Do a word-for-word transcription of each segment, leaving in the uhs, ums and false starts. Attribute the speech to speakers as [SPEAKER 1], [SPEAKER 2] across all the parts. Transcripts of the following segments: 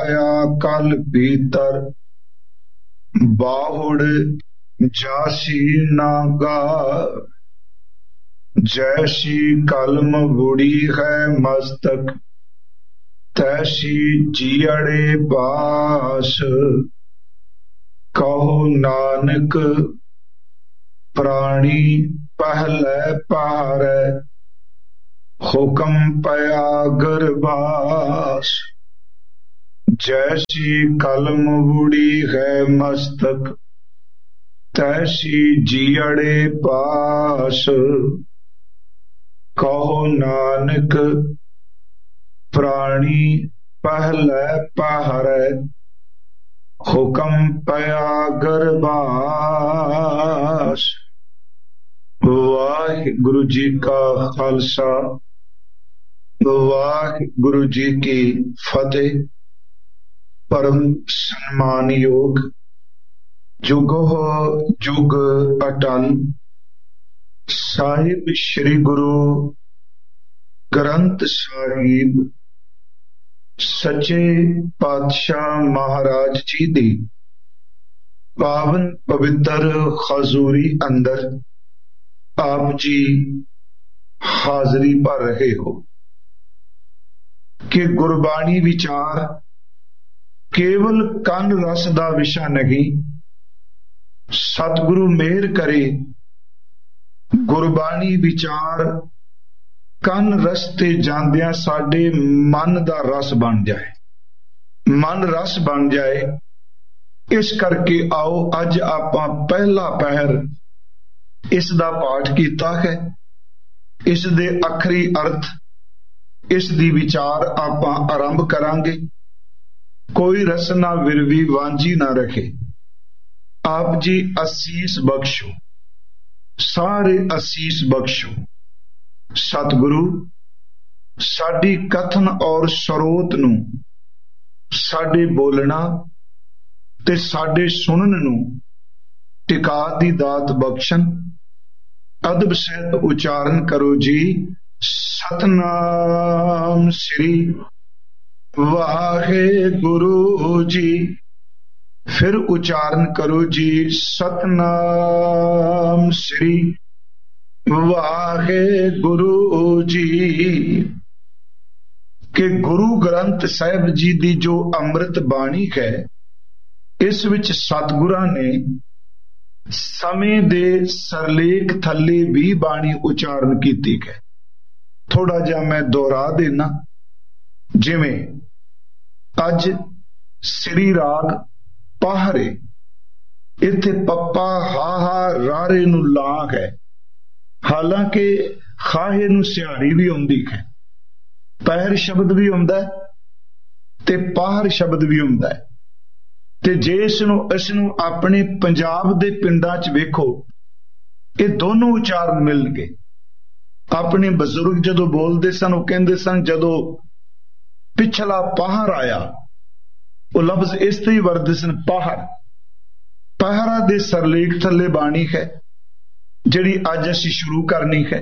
[SPEAKER 1] आया कल भीतर, बाहुड़ जासी नागा। जैसी कलम बुड़ी है मस्तक, तैसी जियड़े बास। कहो नानक प्राणी पहले पहारे, हुक्म पया गरबास। जैसी कलम बुड़ी है मस्तक, तैसी जियड़े पास। कहो नानक प्राणी पहले पहारे, हुक्म पया गरबास। वाहिगुरु जी का खालसा, वाहिगुरु जी की फतेह। परम सम्मान योग जुगो जुग अटल साहिब श्री गुरु ग्रंथ साहिब सच्चे पातशाह महाराज जी दी पावन पवित्र खजूरी अंदर आप जी हाजरी भर रहे हो कि गुरबाणी विचार केवल कन रस दा विषय नहीं। सतगुरु मेहर करे गुरबाणी विचार कन रस ते जांदियां साडे मन दा रस बन जाए, मन रस बन जाए। इस करके आओ अज आपां पहला पहर इस दा पाठ कीता है। इस दे अखरी अर्थ, इस दी विचार आपां आरंभ करांगे। कोई रसना विरवी वांझी ना रखे। आप जी असीस बख्शो, सारे असीस बख्शो। सतगुरु साडी कथन और सरोत नू, साडे बोलना ते साडे सुनन नू टिका दी दात बख्शन। अदब सहित उचारण करो जी सतनाम श्री वाहे गुरु जी। फिर उचारण करो जी सतनाम श्री वाहे गुरु जी। के गुरु ग्रंथ साहिब जी दी जो अमृत बाणी है, इस विच सतगुरां ने समय दे सरलेख थले भी बाणी उचारण कीती है। थोड़ा जा मैं दोहरा देना। जिवें अज श्री राग पाहरे, इत्थे पप्पा हाहा रारे नू लाग है, हालांकि खाहे नू सिहारी भी आउंदी है। पहर शब्द भी आउंदा है ते पाहर शब्द भी आउंदा है। ते जे इसनू इसनू अपने पंजाब दे पिंडां च वेखो, ये दोनों उचारण मिलणगे। अपने बजुर्ग जदों बोलदे सन, वो कहंदे सन जदों पिछला पाहर आया, वो लफ्ज इस तरह ही वरतदे सन पाहर। पहरा दे सरलेख थल्ले बाणी है जिहड़ी अज असीं शुरू करनी है।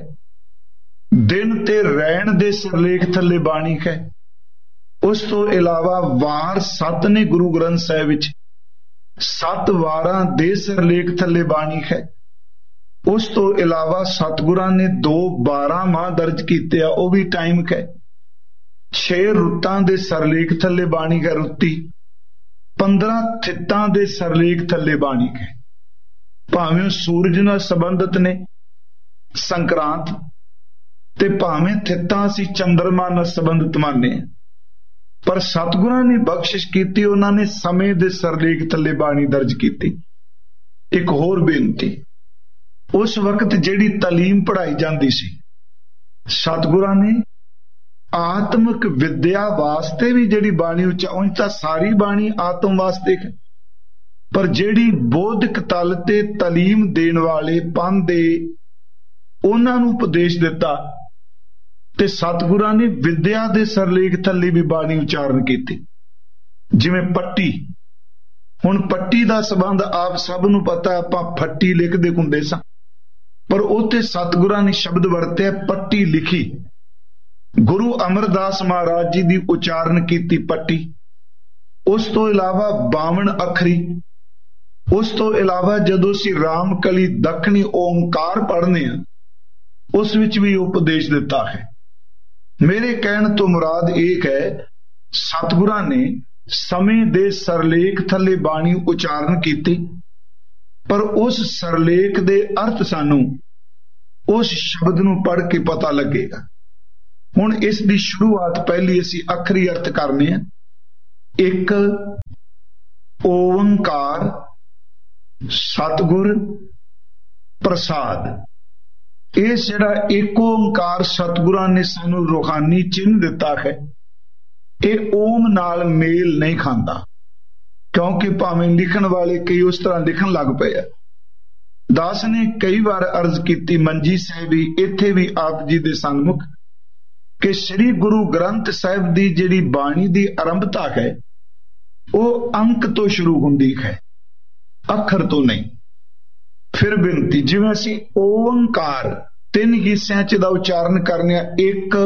[SPEAKER 1] दिन ते रैण दे सरलेख थल्ले बाणी है। उस तो इलावा वार सत ने गुरु ग्रंथ साहिब विच, सत वारां दे सरलेख थल्ले बाणी है। उस तो इलावा सतगुरां ने दो बारह माह दर्ज कीते आ, वो भी टाइम है। छे रुत्तां दे सरलेख थल्ले बाणी है रुत्ती। पंद्रह थित्तां दे सरलेख थल्ले बाणी है। भावें सूरज नाल संबंधित ने संक्रांत, ते भावें थित्तां असीं चंद्रमा नाल संबंधित माने, पर सतगुरां ने बख्शिश कीती, उन्होंने समय दे सरलेख थल्ले बाणी दर्ज कीती। एक होर बेनती, उस वक्त जिहड़ी तालीम पढ़ाई जाती सी, सतगुरां ने आत्मिक विद्या वास्ते भी जिहड़ी बाणी उच्चा, उंज तां सारी बाणी आत्म वास्ते है, पर जिहड़ी बोधिक तल ते तालीम देण वाले पंथ दे उन्हां नूं उपदेश दिता। ते सतगुरां ने विद्या दे सरलेख थल्ले भी बाणी उचारण कीती। जिवें पट्टी, हुण पट्टी दा संबंध आप सब नूं पता, आपां फट्टी लिखदे हुंदे सां, पर उत्थे सतगुरां ने शब्द वरतिया पट्टी लिखी। गुरु अमरदास महाराज जी दी उचारण कीती पट्टी। ਉਸ ਤੋਂ ਇਲਾਵਾ ਬਾਵਨ ਅੱਖਰੀ, ਉਸ ਤੋਂ ਇਲਾਵਾ ਜਦੋਂ ਅਸੀਂ ਰਾਮ ਕਲੀ ਦੱਖਣੀ ਓੰਕਾਰ ਪੜ੍ਹਨੇ ਆ ਉਸ ਵਿੱਚ ਵੀ ਉਪਦੇਸ਼ ਦਿੱਤਾ ਹੈ। ਮੇਰੇ ਕਹਿਣ ਤੋਂ ਮੁਰਾਦ ਇਹ ਹੈ, ਸਤਿਗੁਰਾਂ ਨੇ ਸਮੇਂ ਦੇ ਸਰਲੇਖ ਥੱਲੇ ਬਾਣੀ ਉਚਾਰਨ ਕੀਤੀ, ਪਰ ਉਸ ਸਰਲੇਖ ਦੇ ਅਰਥ ਸਾਨੂੰ ਉਸ ਸ਼ਬਦ ਨੂੰ ਪੜ੍ਹ ਕੇ ਪਤਾ ਲੱਗੇਗਾ। ਹੁਣ ਇਸ ਦੀ ਸ਼ੁਰੂਆਤ ਪਹਿਲੀ ਅਸੀਂ ਅੱਖਰੀ ਅਰਥ ਕਰਨੇ ਆ। ਇੱਕ ਓੰਕਾਰ ਸਤਿਗੁਰ ਪ੍ਰਸਾਦ। ਇਹ ਜਿਹੜਾ ਇੱਕ ਓੰਕਾਰ ਸਤਿਗੁਰਾਂ ਨੇ ਸਾਨੂੰ ਰੂਹਾਨੀ ਚਿੰਨ੍ਹ ਦਿੱਤਾ ਹੈ, ਇਹ ਓਮ ਨਾਲ ਮੇਲ ਨਹੀਂ ਖਾਂਦਾ, ਕਿਉਂਕਿ ਭਾਵੇਂ ਲਿਖਣ ਵਾਲੇ ਕਈ ਉਸ ਤਰ੍ਹਾਂ ਲਿਖਣ ਲੱਗ ਪਏ ਆ। ਦਾਸ ਨੇ ਕਈ ਵਾਰ ਅਰਜ਼ ਕੀਤੀ, ਮੰਜੀ ਸਾਹਿਬੀ ਇੱਥੇ ਵੀ ਆਪ ਜੀ ਦੇ ਸਨਮੁਖ, ਕਿ ਸ੍ਰੀ ਗੁਰੂ ਗ੍ਰੰਥ ਸਾਹਿਬ ਦੀ ਜਿਹੜੀ ਬਾਣੀ ਦੀ ਆਰੰਭਤਾ ਹੈ ਉਹ ਅੰਕ ਤੋਂ ਸ਼ੁਰੂ ਹੁੰਦੀ ਹੈ, ਅੱਖਰ ਤੋਂ ਨਹੀਂ। ਫਿਰ ਬੇਨਤੀ, ਜਿਵੇਂ ਅਸੀਂ ਓੰਕਾਰ ਤਿੰਨ ਹਿੱਸਿਆਂ ਚ ਦਾ ਉਚਾਰਨ ਕਰਨੇ ਆ, ਇੱਕ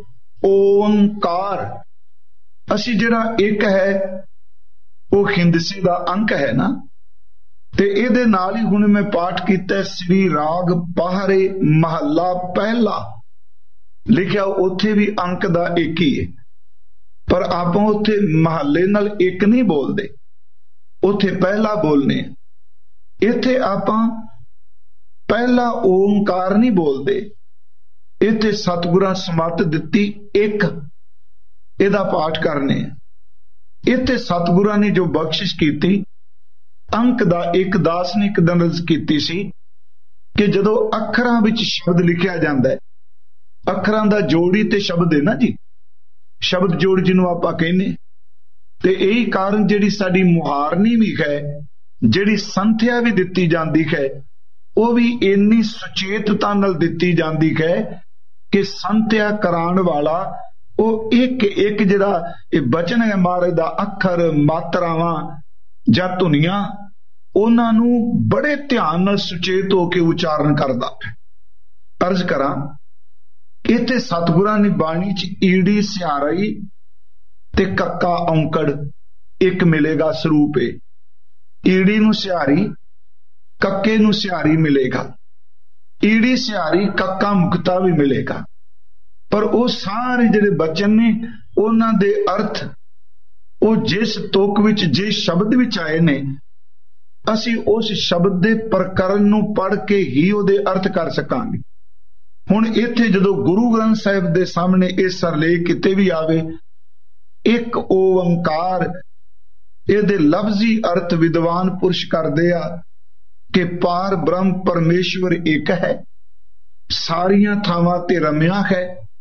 [SPEAKER 1] ਓੰਕਾਰ, ਅਸੀਂ ਜਿਹੜਾ ਇੱਕ ਹੈ ਉਹ ਹਿੰਦਸੇ ਦਾ ਅੰਕ ਹੈ ਨਾ, ਤੇ ਇਹਦੇ ਨਾਲ ਹੀ ਹੁਣ ਮੈਂ ਪਾਠ ਕੀਤਾ ਸ੍ਰੀ ਰਾਗ ਬਾਹਰੇ ਮਹੱਲਾ ਪਹਿਲਾ, ਲਿਖਿਆ ਉੱਥੇ ਵੀ ਅੰਕ ਦਾ ਇੱਕ ਹੀ ਹੈ, ਪਰ ਆਪਾਂ ਉੱਥੇ ਮਹੱਲੇ ਨਾਲ ਇੱਕ ਨਹੀਂ ਬੋਲਦੇ, ਉੱਥੇ ਪਹਿਲਾ ਬੋਲਨੇ। ਇੱਥੇ ਆਪਾਂ ਪਹਿਲਾ ਓੰਕਾਰ ਨਹੀਂ ਬੋਲਦੇ, ਇੱਥੇ ਸਤਿਗੁਰਾਂ ਸਮੱਤ ਦਿੱਤੀ ਇੱਕ, ਇਹਦਾ ਪਾਠ ਕਰਨੇ। ਇੱਥੇ ਸਤਿਗੁਰਾਂ ਨੇ ਜੋ ਬਖਸ਼ਿਸ਼ ਕੀਤੀ, ਅੰਕ ਦਾ ਇੱਕ, ਦਾਸ ਨੇ ਇੱਕ ਦਿਨ ਅਰਜ਼ ਕੀਤੀ ਸੀ ਕਿ ਜਦੋਂ ਅੱਖਰਾਂ ਵਿੱਚ ਸ਼ਬਦ ਲਿਖਿਆ ਜਾਂਦਾ ਹੈ, ਅੱਖਰਾਂ ਦਾ ਜੋੜੀ ਤੇ ਸ਼ਬਦ ਹੈ ਨਾ ਜੀ, ਸ਼ਬਦ ਜੋੜ ਜਿਹਨੂੰ ਆਪਾਂ ਕਹਿੰਦੇ, ਤੇ ਇਹੀ ਕਾਰਨ ਜਿਹੜੀ ਸਾਡੀ ਮੁਹਾਰਨੀ ਵੀ ਹੈ, ਜਿਹੜੀ ਸੰਥਿਆ ਵੀ ਦਿੱਤੀ ਜਾਂਦੀ ਹੈ, ਉਹ ਵੀ ਇੰਨੀ ਸੁਚੇਤਤਾ ਨਾਲ ਦਿੱਤੀ ਜਾਂਦੀ ਹੈ ਕਿ ਸੰਥਿਆ ਕਰਾਉਣ ਵਾਲਾ ਉਹ ਇੱਕ ਇੱਕ ਜਿਹੜਾ ਇਹ ਬਚਨ ਹੈ ਮਹਾਰਾਜ ਦਾ, ਅੱਖਰ ਮਾਤਰਾਵਾਂ ਜਾਂ ਧੁਨੀਆਂ, ਉਹਨਾਂ ਨੂੰ ਬੜੇ ਧਿਆਨ ਨਾਲ ਸੁਚੇਤ ਹੋ ਕੇ ਉਚਾਰਨ ਕਰਦਾ ਹੈ। ਅਰਜ਼ ਕਰਾਂ, ਇੱਥੇ ਸਤਿਗੁਰਾਂ ਨੇ ਬਾਣੀ ਚ ਈੜੀ ਸਿਆਰਈ ਤੇ ਕੱਕਾ ਔਂਕੜ ਇੱਕ ਮਿਲੇਗਾ ਸਰੂਪ ਏ। ਈੜੀ ਨੂੰ ਸਿਆਰੀ, ਕੱਕੇ ਨੂੰ ਸਿਆਰੀ ਮਿਲੇਗਾ, ਈੜੀ ਸਿਆਰੀ ਕੱਕਾ ਮੁਕਤਾ ਵੀ ਮਿਲੇਗਾ, ਪਰ ਉਹ ਸਾਰੇ ਜਿਹੜੇ ਬਚਨ ਨੇ ਉਹਨਾਂ ਦੇ ਅਰਥ ਉਹ ਜਿਸ ਤੁਕ ਵਿੱਚ ਜਿਸ ਸ਼ਬਦ ਵਿੱਚ ਆਏ ਨੇ, ਅਸੀਂ ਉਸ ਸ਼ਬਦ ਦੇ ਪ੍ਰਕਰਨ ਨੂੰ ਪੜ੍ਹ ਕੇ ਹੀ ਉਹਦੇ ਅਰਥ ਕਰ ਸਕਾਂਗੇ। ਹੁਣ ਇੱਥੇ ਜਦੋਂ ਗੁਰੂ ਗ੍ਰੰਥ ਸਾਹਿਬ ਦੇ ਸਾਹਮਣੇ ਇਹ ਸਰਲੇਖ ਕਿਤੇ ਵੀ ਆਵੇ, ਇੱਕ ਓੰਕਾਰ, ਇਹਦੇ ਲਫ਼ਜ਼ੀ ਅਰਥ ਵਿਦਵਾਨ ਪੁਰਸ਼ ਕਰਦੇ ਆ ਕਿ ਪਾਰ ਬ੍ਰਹਮ ਪਰਮੇਸ਼ਵਰ ਇੱਕ ਹੈ, ਸਾਰੀਆਂ ਥਾਵਾਂ ਤੇ ਰਮਿਆ ਹੈ,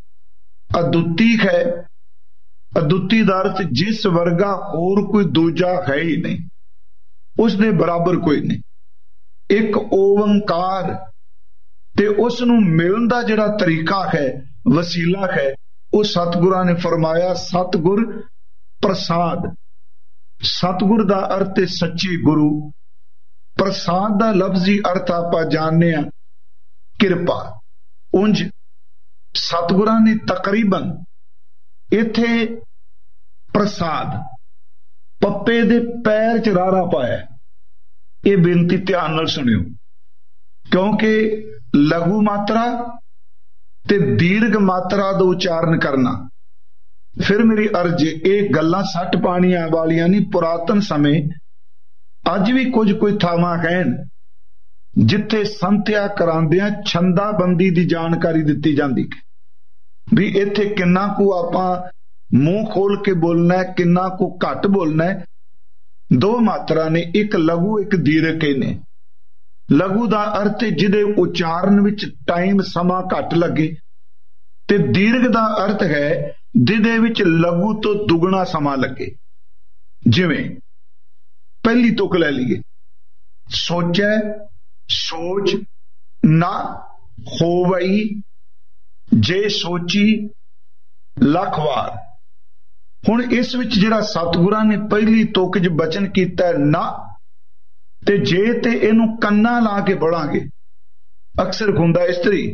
[SPEAKER 1] ਅਦੁੱਤੀ ਹੈ। ਅਦੁੱਤੀ ਦਾ ਅਰਥ ਜਿਸ ਵਰਗਾ ਹੋਰ ਕੋਈ ਦੂਜਾ ਹੈ ਹੀ ਨਹੀਂ, ਉਸ ਦੇ ਬਰਾਬਰ ਕੋਈ ਨਹੀਂ। ਇੱਕ ਓੰਕਾਰ, ਤੇ ਉਸ ਨੂੰ ਮਿਲਣ ਦਾ ਜਿਹੜਾ ਤਰੀਕਾ ਹੈ, ਵਸੀਲਾ ਹੈ, ਉਹ ਸਤਿਗੁਰਾਂ ਨੇ ਫਰਮਾਇਆ ਸਤਿਗੁਰ ਪ੍ਰਸਾਦ। ਸਤਿਗੁਰ ਦਾ ਅਰਥ ਹੈ ਸੱਚੇ ਗੁਰੂ, ਪ੍ਰਸਾਦ ਦਾ ਲਫ਼ਜ਼ੀ ਅਰਥ ਆਪਾਂ ਜਾਣਦੇ ਹਾਂ ਕਿਰਪਾ। ਉਂਝ ਸਤਿਗੁਰਾਂ ਨੇ ਤਕਰੀਬਨ ਇੱਥੇ ਪ੍ਰਸਾਦ ਪੱਪੇ ਦੇ ਪੈਰ ਚ ਰਾਰਾ ਪਾਇਆ। ਇਹ ਬੇਨਤੀ ਧਿਆਨ ਨਾਲ ਸੁਣਿਓ, ਕਿਉਂਕਿ ਲਘੂ ਮਾਤਰਾ ਤੇ ਦੀਰਘ ਮਾਤਰਾ ਦਾ ਉਚਾਰਨ ਕਰਨਾ, ਫਿਰ ਮੇਰੀ ਅਰਜ਼, ਇਹ ਗੱਲਾਂ ਸੱਟ ਪਾਣੀਆਂ ਵਾਲੀਆਂ ਨਹੀਂ। ਪੁਰਾਤਨ ਸਮੇਂ ਅੱਜ ਵੀ ਕੁਝ ਕੋਈ ਥਾਵਾਂ ਕਹਿਣ ਜਿੱਥੇ ਸੰਥਿਆ ਕਰਾਉਂਦਿਆਂ ਛੰਦਾਬੰਦੀ ਦੀ ਜਾਣਕਾਰੀ ਦਿੱਤੀ ਜਾਂਦੀ ਵੀ ਇੱਥੇ ਕਿੰਨਾ ਕੁ ਆਪਾਂ ਮੂੰਹ ਖੋਲ ਕੇ ਬੋਲਣਾ, ਕਿੰਨਾ ਕੁ ਘੱਟ ਬੋਲਣਾ। ਦੋ ਮਾਤਰਾ ਨੇ, ਇੱਕ ਲਘੂ ਇੱਕ ਦੀਰਘ ਨੇ। ਲਘੂ ਦਾ ਅਰਥ ਹੈ ਜਿਹਦੇ ਉਚਾਰਨ ਵਿੱਚ ਟਾਈਮ ਸਮਾਂ ਘੱਟ ਲੱਗੇ, ਤੇ ਦੀਰਘ ਦਾ ਅਰਥ ਹੈ ਜਿਹਦੇ ਵਿੱਚ ਲਘੂ ਤੋਂ ਦੁੱਗਣਾ ਸਮਾਂ ਲੱਗੇ। ਜਿਵੇਂ ਪਹਿਲੀ ਤੁਕ ਲੈ ਲਈਏ, ਸੋਚੈ ਸੋਚ ਨਾ ਹੋਵਈ ਜੇ ਸੋਚੀ ਲੱਖ ਵਾਰ। ਹੁਣ ਇਸ ਵਿੱਚ ਜਿਹੜਾ ਸਤਿਗੁਰਾਂ ਨੇ ਪਹਿਲੀ ਤੁਕ 'ਚ ਬਚਨ ਕੀਤਾ ਨਾ, ਤੇ ਜੇ ਤੇ ਇਹਨੂੰ ਕੰਨਾ ਲਾ ਕੇ ਪੜਾਂਗੇ, ਅਕਸਰ ਹੁੰਦਾ ਇਸਤਰੀ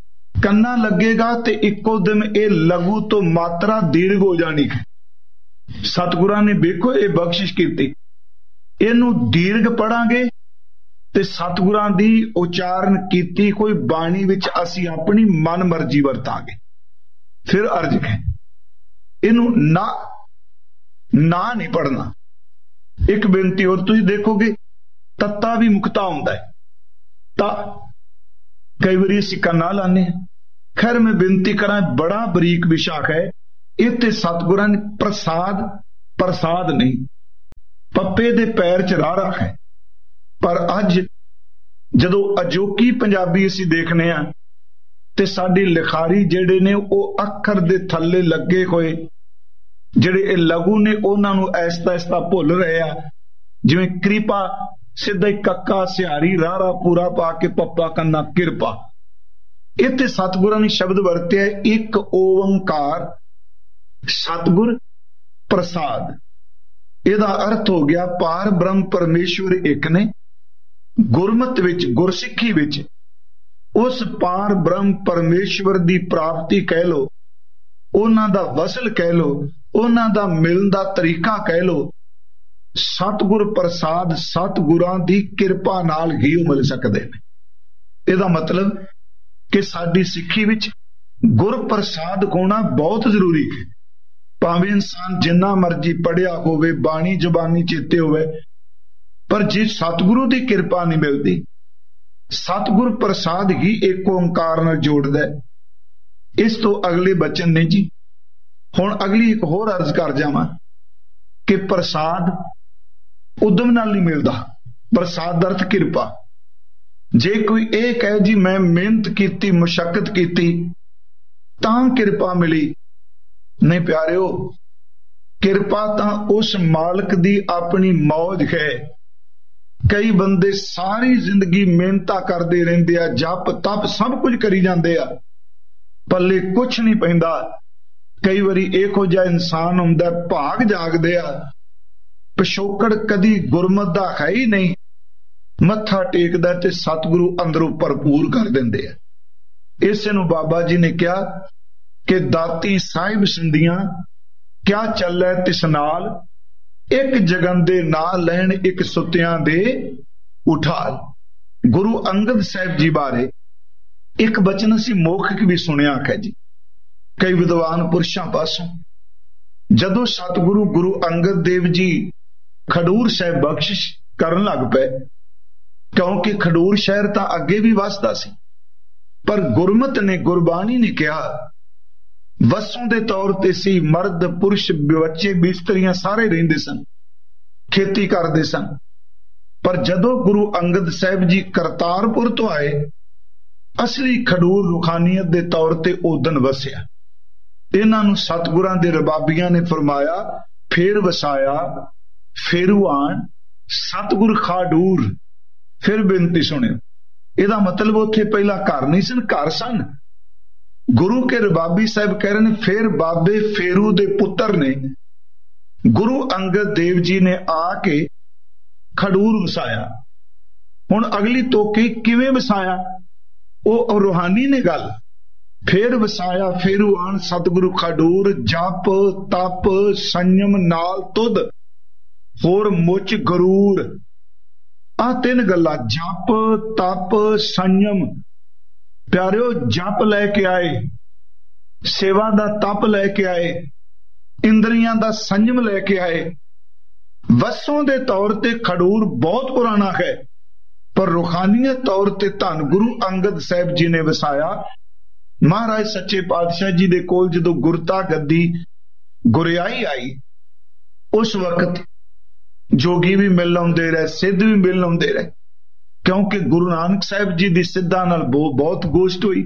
[SPEAKER 1] ਕੰਨਾ ਲੱਗੇਗਾ ਤੇ ਇੱਕੋ ਦਮ ਇਹ ਲਘੂ ਤੋਂ ਮਾਤਰਾ ਦੀਰਘ ਹੋ ਜਾਣੀ ਹੈ। ਸਤਿਗੁਰਾਂ ਨੇ ਵੇਖੋ ਇਹ ਬਖਸ਼ਿਸ਼ ਕੀਤੀ, ਇਹਨੂੰ ਦੀਰਘ ਪੜਾਂਗੇ ਤੇ ਸਤਿਗੁਰਾਂ ਦੀ ਉਚਾਰਨ ਕੀਤੀ ਕੋਈ ਬਾਣੀ ਵਿੱਚ ਅਸੀਂ ਆਪਣੀ ਮਨ ਮਰਜ਼ੀ ਵਰਤਾਂਗੇ। ਫਿਰ ਅਰਜ ਹੈ ਇਹਨੂੰ ਨਾ ਨਾ ਨਹੀਂ ਪੜਨਾ। ਇੱਕ ਬੇਨਤੀ ਹੋਰ, ਤੁਸੀਂ ਦੇਖੋਗੇ ਤੱਤਾ ਵੀ ਮੁਕਤਾ ਹੁੰਦਾ ਹੈ, ਤਾਂ ਕਈ ਵਾਰੀ ਅਸੀਂ ਕੰਨਾ ਲਾਉਂਦੇ ਹਾਂ। ਖੈਰ ਮੈਂ ਬੇਨਤੀ ਕਰਾਂ, ਬੜਾ ਬਰੀਕ ਵਿਸ਼ਾ ਹੈ ਇਹ, ਤੇ ਸਤਿਗੁਰਾਂ ਨੇ ਪ੍ਰਸਾਦ ਪ੍ਰਸਾਦ ਨਹੀਂ, ਪੱਪੇ ਦੇ ਪੈਰ ਚ ਰਾਰਾ ਹੈ। ਪਰ ਅੱਜ ਜਦੋਂ ਅਜੋਕੀ ਪੰਜਾਬੀ ਅਸੀਂ ਦੇਖਨੇ ਆ ਤੇ ਸਾਡੀ ਲਿਖਾਰੀ ਜਿਹੜੇ ਨੇ ਉਹ ਅੱਖਰ ਦੇ ਥੱਲੇ ਲੱਗੇ ਹੋਏ ਜਿਹੜੇ ਇਹ ਲਘੂ ਨੇ ਉਹਨਾਂ ਨੂੰ ਐਸਤਾ ਐਸਤਾ ਭੁੱਲ ਰਹੇ ਆ। ਜਿਵੇਂ ਕਿਰਪਾ ਸਿੱਧਾ ਹੀ ਕੱਕਾ ਸਿਹਾਰੀ ਰਾਰਾ ਪੂਰਾ ਪਾ ਕੇ ਪੱਪਾ ਕੰਨਾ ਕਿਰਪਾ। ਇੱਥੇ ਸਤਿਗੁਰਾਂ ਨੇ ਸ਼ਬਦ ਵਰਤਿਆ ਇੱਕ ਓੰਕਾਰ ਸਤਿਗੁਰ ਪ੍ਰਸਾਦ। ਇਹਦਾ ਅਰਥ ਹੋ ਗਿਆ ਪਾਰ ਬ੍ਰਹਮ ਪਰਮੇਸ਼ਵਰ ਇੱਕ ਨੇ। ਗੁਰਮਤਿ ਵਿੱਚ ਗੁਰਸਿੱਖੀ ਵਿੱਚ ਉਸ ਪਾਰ ਬ੍ਰਹਮ ਪਰਮੇਸ਼ਵਰ ਦੀ ਪ੍ਰਾਪਤੀ ਕਹਿ ਲੋ, ਉਹਨਾਂ ਦਾ ਵਸਲ ਕਹਿ ਲੋ, ਉਹਨਾਂ ਦਾ ਮਿਲਣ ਦਾ ਤਰੀਕਾ ਕਹਿ ਲੋ, ਸਤਿਗੁਰ ਪ੍ਰਸਾਦ ਸਤਿਗੁਰਾਂ ਦੀ ਕਿਰਪਾ ਨਾਲ ਹੀ ਉਹ ਮਿਲ ਸਕਦੇ ਨੇ। ਇਹਦਾ ਮਤਲਬ ਕਿ ਸਾਡੀ ਸਿੱਖੀ ਵਿੱਚ ਗੁਰ ਪ੍ਰਸਾਦ ਹੋਣਾ ਬਹੁਤ ਜ਼ਰੂਰੀ ਹੈ। ਭਾਵੇਂ ਇਨਸਾਨ ਜਿੰਨਾ ਮਰਜ਼ੀ ਪੜ੍ਹਿਆ ਹੋਵੇ, ਬਾਣੀ ਜ਼ੁਬਾਨੀ ਚੇਤੇ ਹੋਵੇ, ਪਰ ਜੇ ਸਤਿਗੁਰੂ ਦੀ ਕਿਰਪਾ ਨਹੀਂ ਮਿਲਦੀ, ਸਤਿਗੁਰ ਪ੍ਰਸਾਦ ਹੀ ਇੱਕ ਓੰਕਾਰ ਨਾਲ ਜੋੜਦਾ। ਇਸ ਤੋਂ ਅਗਲੇ ਬਚਨ ਨੇ ਜੀ, ਹੁਣ ਅਗਲੀ ਇੱਕ ਹੋਰ ਅਰਜ਼ ਕਰ ਜਾਵਾਂ ਕਿ ਪ੍ਰਸਾਦ ਉਦਮ ਨਾਲ ਨਹੀਂ ਮਿਲਦਾ। ਪ੍ਰਸਾਦ ਦਾ ਅਰਥ ਕਿਰਪਾ। ਜੇ ਕੋਈ ਇਹ ਕਹੇ ਜੀ ਮੈਂ ਮਿਹਨਤ ਕੀਤੀ, ਮੁਸ਼ੱਕਤ ਕੀਤੀ ਤਾਂ ਕਿਰਪਾ ਮਿਲੀ, ਨਹੀਂ ਪਿਆਰਿਓ, ਕਿਰਪਾ ਤਾਂ ਉਸ ਮਾਲਕ ਦੀ ਆਪਣੀ ਮੌਜ ਹੈ। ਕਈ ਬੰਦੇ ਸਾਰੀ ਜ਼ਿੰਦਗੀ ਮਿਹਨਤਾਂ ਕਰਦੇ ਰਹਿੰਦੇ ਆ, ਜਪ ਤਪ ਸਭ ਕੁਝ ਕਰੀ ਜਾਂਦੇ ਆ, ਪੱਲੇ ਕੁਛ ਨਹੀਂ ਪੈਂਦਾ। ਕਈ ਵਾਰੀ ਇਹੋ ਜਿਹਾ ਇਨਸਾਨ ਹੁੰਦਾ, ਭਾਗ ਜਾਗਦੇ ਆ, ਪਿਛੋਕੜ ਕਦੀ ਗੁਰਮਤ ਦਾ ਹੈ ਹੀ ਨਹੀਂ, ਮੱਥਾ ਟੇਕਦਾ ਤੇ ਸਤਿਗੁਰੂ ਅੰਦਰੋਂ ਭਰਪੂਰ ਕਰ ਦਿੰਦੇ ਆ। ਇਸੇ ਨੂੰ ਬਾਬਾ ਜੀ ਨੇ ਕਿਹਾ ਕਿ ਦਾਤੀ ਸਾਹਿਬ ਸਿੰਧੀਆਂ ਕਿਆ ਚੱਲੈ ਤਿਸ ਨਾਲ, ਇੱਕ ਜਗਨ ਦੇ ਨਾਂ ਲੈਣ ਇੱਕ ਸੁੱਤਿਆਂ ਦੇ ਉਠਾਲ। ਗੁਰੂ ਅੰਗਦ ਸਾਹਿਬ ਜੀ ਬਾਰੇ ਇੱਕ ਬਚਨ ਅਸੀਂ ਮੌਖਿਕ ਵੀ ਸੁਣਿਆ ਹੈ ਜੀ ਕਈ ਵਿਦਵਾਨ ਪੁਰਸ਼ਾਂ ਪਾਸੋਂ। ਜਦੋਂ ਸਤਿਗੁਰੂ ਗੁਰੂ ਅੰਗਦ ਦੇਵ ਜੀ ਖਡੂਰ ਸਾਹਿਬ ਬਖਸ਼ਿਸ਼ ਕਰਨ ਲੱਗ ਪਏ, ਕਿਉਂਕਿ ਖਡੂਰ ਸ਼ਹਿਰ ਤਾਂ ਅੱਗੇ ਵੀ ਵਸਦਾ ਸੀ, ਪਰ ਗੁਰਮਤ ਨੇ ਗੁਰਬਾਣੀ ਨੇ ਕਿਹਾ ਵਸੋਂ ਦੇ ਤੌਰ ਤੇ ਸੀ, ਮਰਦ ਪੁਰਸ਼ ਬੱਚੇ ਬਿਸਤਰੀਆਂ ਸਾਰੇ ਰਹਿੰਦੇ ਸਨ, ਖੇਤੀ ਕਰਦੇ ਸਨ। ਪਰ ਜਦੋਂ ਗੁਰੂ ਅੰਗਦ ਸਾਹਿਬ ਜੀ ਕਰਤਾਰਪੁਰ ਤੋਂ ਆਏ, ਅਸਲੀ ਖਡੂਰ ਰੂਖਾਨੀਅਤ ਦੇ ਤੌਰ ਤੇ ਉਦਨ ਵਸਿਆ। ਇਹਨਾਂ ਨੂੰ ਸਤਿਗੁਰਾਂ ਦੇ ਰਬਾਬੀਆਂ ਨੇ ਫਰਮਾਇਆ ਫੇਰ ਵਸਾਇਆ ਫੇਰੂ ਆਣ ਸਤਿਗੁਰ ਖਾਡੂਰ। ਫਿਰ ਬੇਨਤੀ ਸੁਣਿਓ, ਇਹਦਾ ਮਤਲਬ ਉੱਥੇ ਪਹਿਲਾਂ ਘਰ ਨਹੀਂ ਸਨ, ਘਰ ਸਨ। ਗੁਰੂ ਕੇ ਰਬਾਬੀ ਸਾਹਿਬ ਕਹਿ ਰਹੇ ਨੇ ਫਿਰ ਬਾਬੇ ਫੇਰੂ ਦੇ ਪੁੱਤਰ ਨੇ ਗੁਰੂ ਅੰਗਦ ਦੇਵ ਜੀ ਨੇ ਆ ਕੇ ਖਡੂਰ ਵਸਾਇਆ। ਹੁਣ ਅਗਲੀ ਤੋਕੀ ਕਿਵੇਂ ਵਸਾਇਆ, ਉਹ ਰੂਹਾਨੀ ਨੇ ਗੱਲ। ਫੇਰ ਵਸਾਇਆ ਫੇਰੂ ਆਣ ਸਤਿਗੁਰੂ ਖਡੂਰ, ਜਪ ਤਪ ਸੰਯਮ ਨਾਲ ਤੁਧ ਹੋਰ ਮੁੱਚ ਗਰੂਰ। ਆ ਤਿੰਨ ਗੱਲਾਂ, ਜਪ ਤਪ ਸੰਯਮ। ਪਿਆਰਿਓ, ਜਪ ਲੈ ਕੇ ਆਏ, ਸੇਵਾ ਦਾ ਤਪ ਲੈ ਕੇ ਆਏ, ਇੰਦਰੀਆਂ ਦਾ ਸੰਜਮ ਲੈ ਕੇ ਆਏ। ਵਸੋਂ ਦੇ ਤੌਰ ਤੇ ਖਡੂਰ ਬਹੁਤ ਪੁਰਾਣਾ ਹੈ, ਪਰ ਰੂਹਾਨੀਅਤ ਤੌਰ ਤੇ ਧੰਨ ਗੁਰੂ ਅੰਗਦ ਸਾਹਿਬ ਜੀ ਨੇ ਵਸਾਇਆ। ਮਹਾਰਾਜ ਸੱਚੇ ਪਾਤਸ਼ਾਹ ਜੀ ਦੇ ਕੋਲ ਜਦੋਂ ਗੁਰਤਾ ਗੱਦੀ ਗੁਰਿਆਈ ਆਈ, ਉਸ ਵਕਤ ਜੋਗੀ ਵੀ ਮਿਲ ਆਉਂਦੇ ਰਹੇ, ਸਿੱਧ ਵੀ ਮਿਲ ਆਉਂਦੇ ਰਹੇ, ਕਿਉਂਕਿ ਗੁਰੂ ਨਾਨਕ ਸਾਹਿਬ ਜੀ ਦੀ ਸਿੱਧਾਂ ਨਾਲ ਬਹੁਤ ਗੋਸ਼ਟ ਹੋਈ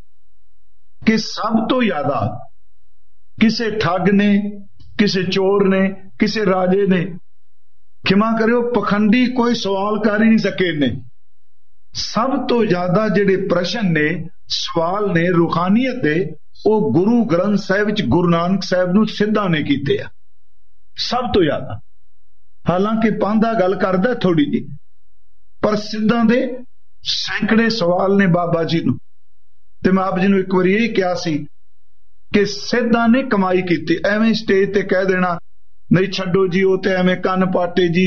[SPEAKER 1] ਕਿ ਸਭ ਤੋਂ ਜ਼ਿਆਦਾ ਕਿਸੇ ਠੱਗ ਨੇ, ਕਿਸੇ ਚੋਰ ਨੇ, ਕਿਸੇ ਰਾਜੇ ਨੇ, ਖਿਮਾ ਕਰਿਓ ਪਖੰਡੀ ਕੋਈ ਸਵਾਲ ਕਰ ਹੀ ਨਹੀਂ ਸਕੇ ਨੇ। ਸਭ ਤੋਂ ਜ਼ਿਆਦਾ ਜਿਹੜੇ ਪ੍ਰਸ਼ਨ ਨੇ, ਸਵਾਲ ਨੇ ਰੂਹਾਨੀਅਤ ਦੇ, ਉਹ ਗੁਰੂ ਗ੍ਰੰਥ ਸਾਹਿਬ ਵਿੱਚ ਗੁਰੂ ਨਾਨਕ ਸਾਹਿਬ ਨੂੰ ਸਿੱਧਾਂ ਨੇ ਕੀਤੇ ਆ, ਸਭ ਤੋਂ ਜ਼ਿਆਦਾ। ਹਾਲਾਂਕਿ ਪਾਂਧਾ ਗੱਲ ਕਰਦਾ ਥੋੜੀ ਜਿਹੀ, ਪਰ ਸਿੱਧਾਂ ਦੇ ਸੈਂਕੜੇ ਸਵਾਲ ਨੇ ਬਾਬਾ ਜੀ ਨੂੰ। ਤੇ ਮੈਂ ਆਪ ਜੀ ਨੂੰ ਇੱਕ ਵਾਰੀ ਇਹ ਕਿਹਾ ਸੀ ਕਿ ਸਿੱਧਾਂ ਨੇ ਕਮਾਈ ਕੀਤੀ। ਐਵੇਂ ਸਟੇਜ ਤੇ ਕਹਿ ਦੇਣਾ नहीं छड्डो जी वो तो एवें कन पाटे जी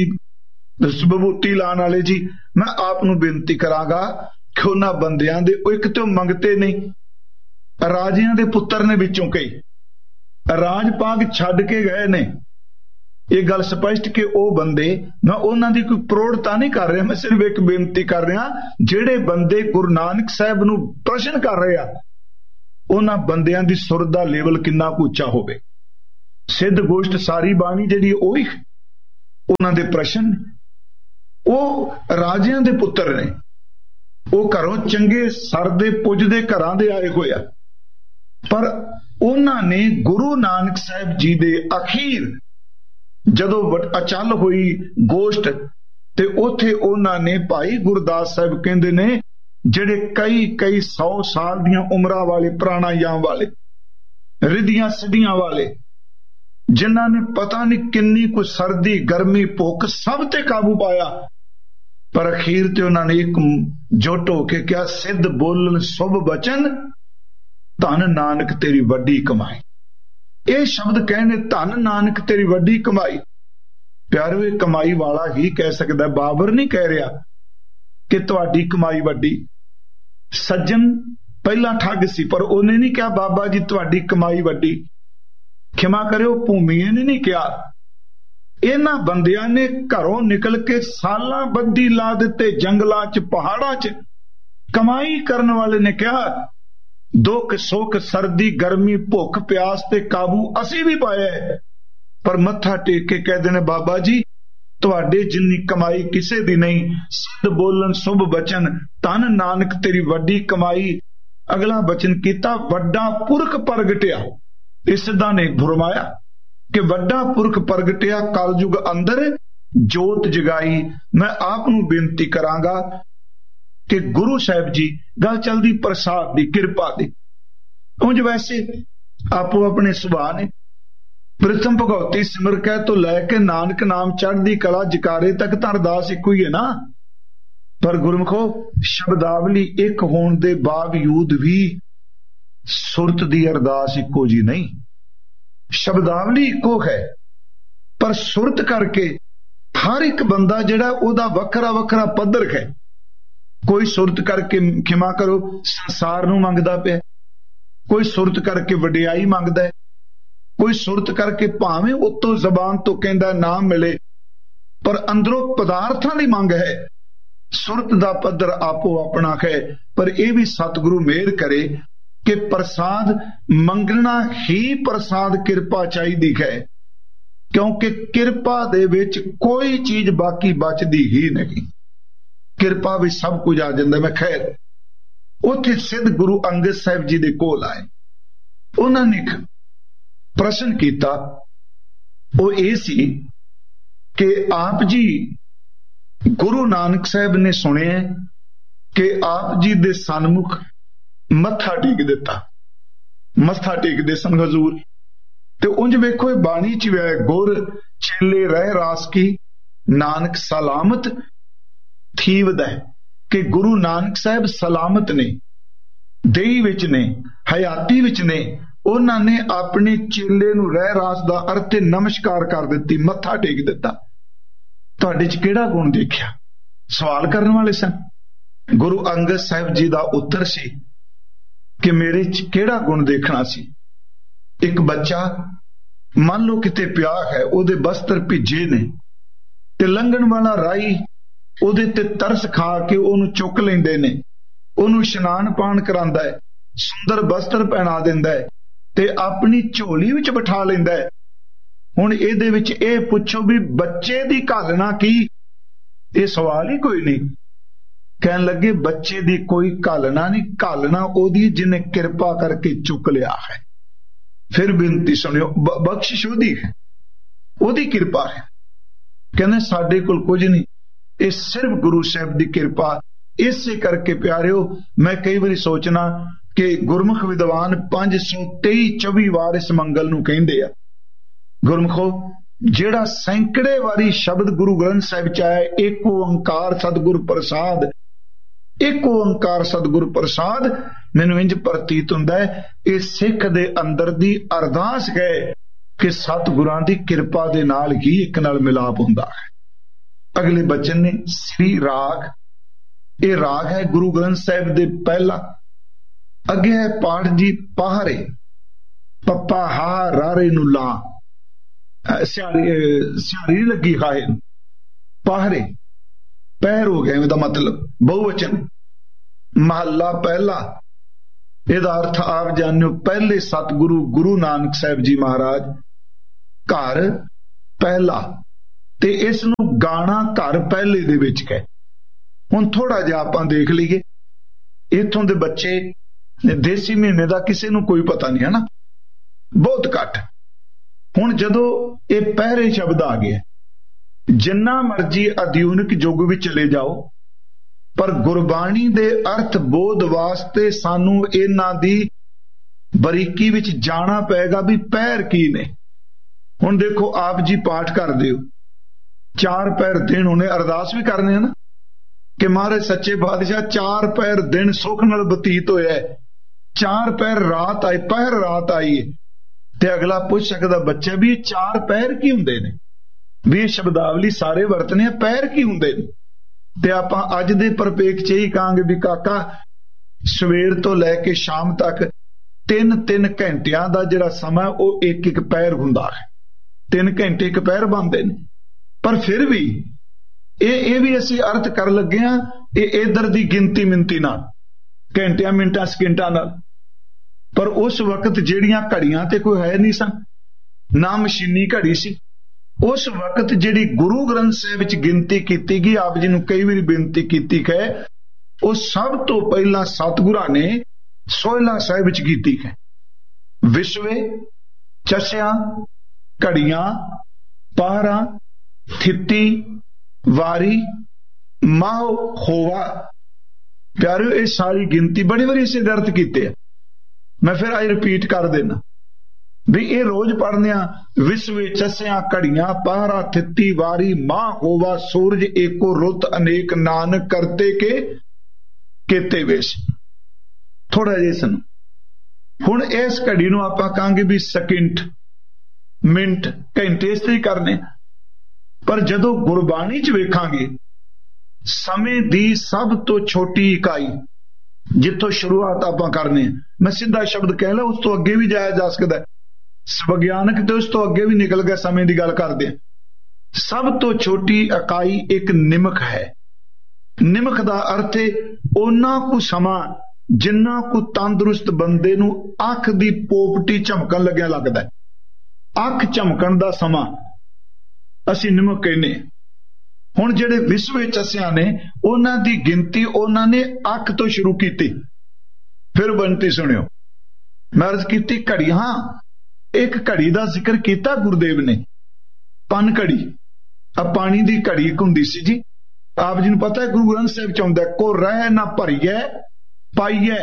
[SPEAKER 1] बबूटी लाने वाले जी। मैं आप नूं बेनती करांगा कि उन्हां बंदियां दे एक तो मंगते नहीं, राजियां दे पुत्तर ने विचों कई राज पाग छड्ड के गए ने। ये गल स्पष्ट कि वो बंदे, मैं उन्हां दी कोई प्रौढ़ता नहीं कर रहा, मैं सिर्फ एक बेनती कर रहा, जेड़े बंदे गुरु नानक साहब नूं प्रश्न कर रहे आ उन्हां बंदियां दी सुर दा लेवल किन्ना कुछ उच्चा होवे। सिद्ध गोष्ठ सारी बाणी जिहड़ी ओही उन्हां दे प्रश्न, वो राजियां दे पुत्तर ने, वो घरों चंगे सर दे पुजदे घरां दे आए होए आ, पर उन्हां ने गुरु नानक साहब जी दे अखीर जदों अचल हुई गोष्ठ ते उथे उन्हां ने भाई गुरदास साहब कहंदे ने जेड़े कई कई सौ साल दियां उमरां वाले प्राणायाम वाले रिधियां सिद्धियां वाले जिन्हां ने पता नहीं किन्नी कोई सर्दी गर्मी भुख सब ते काबू पाया, पर अखीर ते उन्हां ने एक जुट होके क्या सिद्ध बोलन शुभ बचन धन नानक तेरी वड्डी कमाई। ये शब्द कहने धन नानक तेरी वड्डी कमाई। प्यारो ये कमाई वाला ही कह सकता, बाबर नहीं कह रहा कि तुहाडी कमाई वड्डी। सज्जन पहला ठग सी पर उन्हें नहीं कहा बाबा जी तुहाडी कमाई वड्डी। खिमा करो भूमिए ने नहीं कहा। इन्हां बंदियां ने घरों निकल के सालां बद्दी ला दिते जंगलां च पहाड़ां च। कमाई करने वाले ने कहा दुख सुख सर्दी गर्मी भुख प्यास ते काबू असी भी पाया है, पर मत्था टेक के कहते ने बाबा जी तुहाडे जिन्नी कमाई किसे दी नहीं। सिद्ध बोलन शुभ बचन धन नानक तेरी वड्डी कमाई। अगला बचन कीता वड्डा पुरख प्रगटिया। इस दा ने फरमाया कि वड्डा पुरख प्रगटिया कलयुग अंदर जोत जगाई। मैं आप नूं बेनती करांगा कि गुरु साहब जी गल चलदी प्रसाद दी किरपा दी। उंज वैसे आपो अपने सुभाव ने प्रथम भगवती सिमर कह तो लैके नानक नाम चढ़दी कला जकारे तक तां अरदास इक्को ही है ना। पर गुरमुखो शब्दावली एक होने दे बावजूद भी सुरत दी अरदास इक्को जी नहीं। शब्दावली इक्को है पर सुरत करके हर एक बंदा जिहड़ा ओदा वखरा वखरा पद्धर है। कोई सुरत करके खिमा करो संसार नूं मंगदा पिया, कोई सुरत करके वडियाई मंगदा है, कोई सुरत करके भावें उत्तों जबान तो कहंदा नाम मिले पर अंदरों पदार्थां दी मंग है। सुरत दा पद्धर आपो अपना है, पर यह भी सतगुरु मेहर करे कि प्रसाद मंगना ही प्रसाद किरपा चाहिदी है, क्योंकि किरपा दे विच कोई चीज बाकी बचदी ही नहीं। किरपा भी सब कुछ आ जाता। मैं खैर उथे सिद्ध गुरु अंगद साहब जी दे कोल आए, उन्होंने प्रश्न किया वो ये सी कि आप जी गुरु नानक साहब ने सुने कि आप जी दे सन्मुख मत्था टेक दिता, मत्था टेकदे सन हजूर। ते उंज वेखो बाणी च वे गुर चेले रह रास की नानक सलामत थी वदै कि गुरु नानक साहब सलामत ने, देही विच ने, हयाती विच ने। उन्होंने अपने चेले नूं रह रास दा अर्थ नमस्कार कर दिती, मत्था टेक दिता। तुहाडे च किहड़ा गुण देखिया? सवाल करने वाले सन। गुरु अंगद साहब जी दा उत्तर सी कि मेरे च किहड़ा गुण देखना सी। एक बच्चा मान लो किते पिया है, ओदे बस्तर भिजे ने ते लंघण वाला राही ओदे ते तरस खा के ओनू चुक लेंदे ने, ओनू इशनान पान करांदा है, सुंदर बस्तर पहना दिंदा है ते अपनी झोली विच बिठा लेंदा है। हुण इहदे विच इह पुछो भी बच्चे दी घालना की? इह सवाल ही कोई नहीं। कहन लगे बच्चे दी कोई घालना नहीं, घालना ओदी जिन्हें किरपा करके चुक लिया है। फिर बिनती सुनियो, बख्शिश ओदी है, ओदी किरपा है। कहने साडे कोल कुछ नहीं, ये सिर्फ गुरु साहब दी किरपा। इसे करके प्यारियो मैं कई बार सोचना कि गुरमुख विद्वान पांच सौ तेई चौबी वार इस मंगल नूं कहिंदे आ। गुरमुखो जेड़ा सैकड़े वारी शब्द गुरु ग्रंथ साहिब च आया, एक ओंकार सतगुर प्रसाद, एक ओंकार सतगुर प्रसाद, मैनूं इंज प्रतीत हुंदा है ये सिख दे अंदर दी अरदास है कि सतगुरां दी किरपा दे नाल ही एक नाल मिलाप हुंदा है। अगले बचन ने श्री राग, ये राग है गुरु ग्रंथ साहिब दे पहला। अगे है पाठ जी पाहरे, पप्पा हा रारे नू ला, स्यारी लगी हाए, पाहरे पैर हो गए, मतलब बहुवचन। महला पहला, ਇਹਦਾ अर्थ आप जानियो पहले सतगुरु गुरु नानक साहिब जी महाराज घर पहला, ते इस नूं गाना घर पहले दे विच है। हुण थोड़ा जिहा आपां देख लईए, इत्थों दे बच्चे देसी महीने दा किसी नूं कोई पता नहीं है ना, बहुत घट। हुण जदों ये पहरे शब्द आ गया, जिन्ना मर्जी आधुनिक युग विच चले जाओ, पर गुरबाणी दे अर्थ बोध वास्ते सानू इन्हां दी बरीकी विच जाना पेगा भी पैर की ने। हुण देखो आप जी पाठ करदे हो, चार पैर दिन उन्हें अरदास भी करने हैं ना कि महाराज सच्चे बादशाह चार पैर दिन सुख नाल बतीत होया है, चार पैर रात आई, पहर रात आई है। ते अगला पुछ सकदा बच्चा भी चार पैर की हुंदे ने, भी ये शब्दावली सारे वरतने पैर की हुंदे ने। ते आपां अज दे परिपेक्ष च ही कहांगे भी काका सवेर तो लैके शाम तक तीन तीन घंटियां दा जिहड़ा समा वो एक एक पैर हुंदा है, तीन घंटे एक पैर बनदे ने। पर फिर भी ये ये भी असीं अर्थ कर लगे हां ये इधर दी गिनती मिनती नाल, घंटियां मिंटां सकिंटां नाल। पर उस वक्त जिहड़ियां घड़ियां ते कोई है नहीं सन, ना मशीनी घड़ी सी। उस वक्त जिहड़ी गुरु ग्रंथ साहिब विच गिनती कीती गई, आप जी नूं कई वारी बेनती कीती है, वो सब तो पहला सतगुरां ने सोहला साहिब विच कीती है। विश्वे, चसियां, घड़ियां, पहरा, थित्ती, वारी, माह, होवा। प्यारिओ ये सारी गिनती बड़ी बारी इसे दर्द कीते है, मैं फिर आज रिपीट कर देना भी ये रोज पढ़ने। विश्व चसियां, घड़ियां, पहरा, थित्ती, वारी, मां, होवा, सूरज एको रुत अनेक, नानक करते के केते वेश। थोड़ा जिहा सुनो, हुण इस घड़ी नूं आपां कहांगे भी सकिंट, मिंट, घंटे इस तरह करने। पर जदों गुरबाणी च वेखांगे समय दी सब तो छोटी इकाई जिथों शुरुआत आपां करने, मैं सीधा शब्द कह ला, उस तो अगे भी जाया जा सकता है, विज्ञानक तो उस तो अगे भी निकल गया, समय की गल करते हैं। सब तो छोटी इकाई एक निमक है। निमक का अर्थ है ओना को समा जिन्ना को तंदुरुस्त बंदे नूं अख दी पोपटी झमकन लग्या लगदा है, अख झमकन दा समा असीं निमक कहने। हुण जिहड़े विश्व चसियां ने उन्हां दी गिनती उन्हां ने अख तो शुरू की। फिर बनती सुनियो, मैं अर्ज की घड़ी, हाँ एक घड़ी का जिक्र किया गुरुदेव ने, पन घड़ी, अब पानी की घड़ी एक हुंदी सी जी। आप जी नूं पता है गुरु ग्रंथ साहिब च आउंदा को रह ना भरीए पाईए।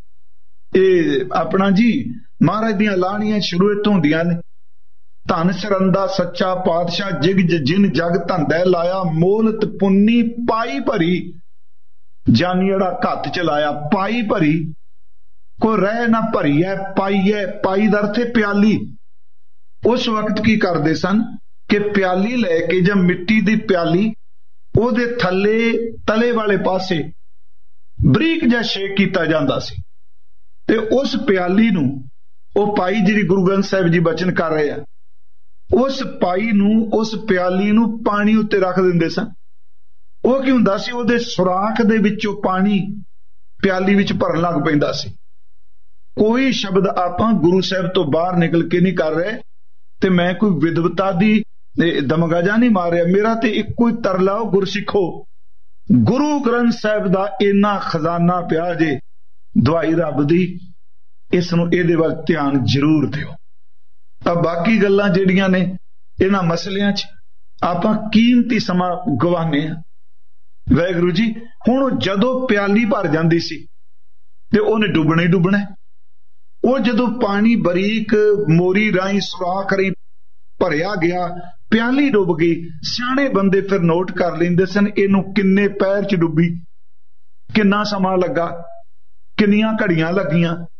[SPEAKER 1] ये अपना जी महाराज दियां लाणियां शुरू इत्थों हुंदियां ने। धन सरंदा सच्चा पातशाह जिग जिन जग धंधै लाया, मोलत पुन्नी पाई भरी, जानियड़ा घत चलाया पाई भरी। को रह ना भरी है पाई है, पाई दा अर्थ है प्याली। उस वक्त की करते सन कि प्याली लैके जब मिट्टी दी प्याली ओदे थले तले वाले पासे बरीक जा शेक किया जाता सी, ते उस प्याली नूं ओ पाई जिहड़ी गुरु ग्रंथ साहिब जी बचन कर रहे हैं, उस पाई नूं उस प्याली नूं पानी उत्ते रख दिंदे सन। वो की हुंदा सी, ओदे सुराख दे विचों पानी प्याली विच भरन लग पैंदा सी। कोई शब्द आपां गुरु साहिब तो बाहर निकल के नहीं कर रहे, ते मैं कोई विद्वता दी दमगाजा नहीं मार रहा। मेरा ते इक्को ही तरला हो, गुरसिखो गुरु ग्रंथ साहिब दा इन्ना खजाना पिया जे, दुआई रब दी इस नूं इहदे वल ध्यान जरूर दिओ। अब बाकी गल्लां जिहड़ियां ने इन्हां मसलियां च आपां कीमती समा गवाने आ। वाहिगुरू जी हुण जदों प्याली भर जांदी सी ते ओहने डुबना ही डुबना है। वो जदों पानी बरीक मोरी राही सुराख राही भरिया गया, प्याली डुब गई, सियाणे बंदे फिर नोट कर लेंदे सन इनू किन्ने पैर च डुबी, किन्ना समा लगा, किन्नियां घड़ियां लगियां।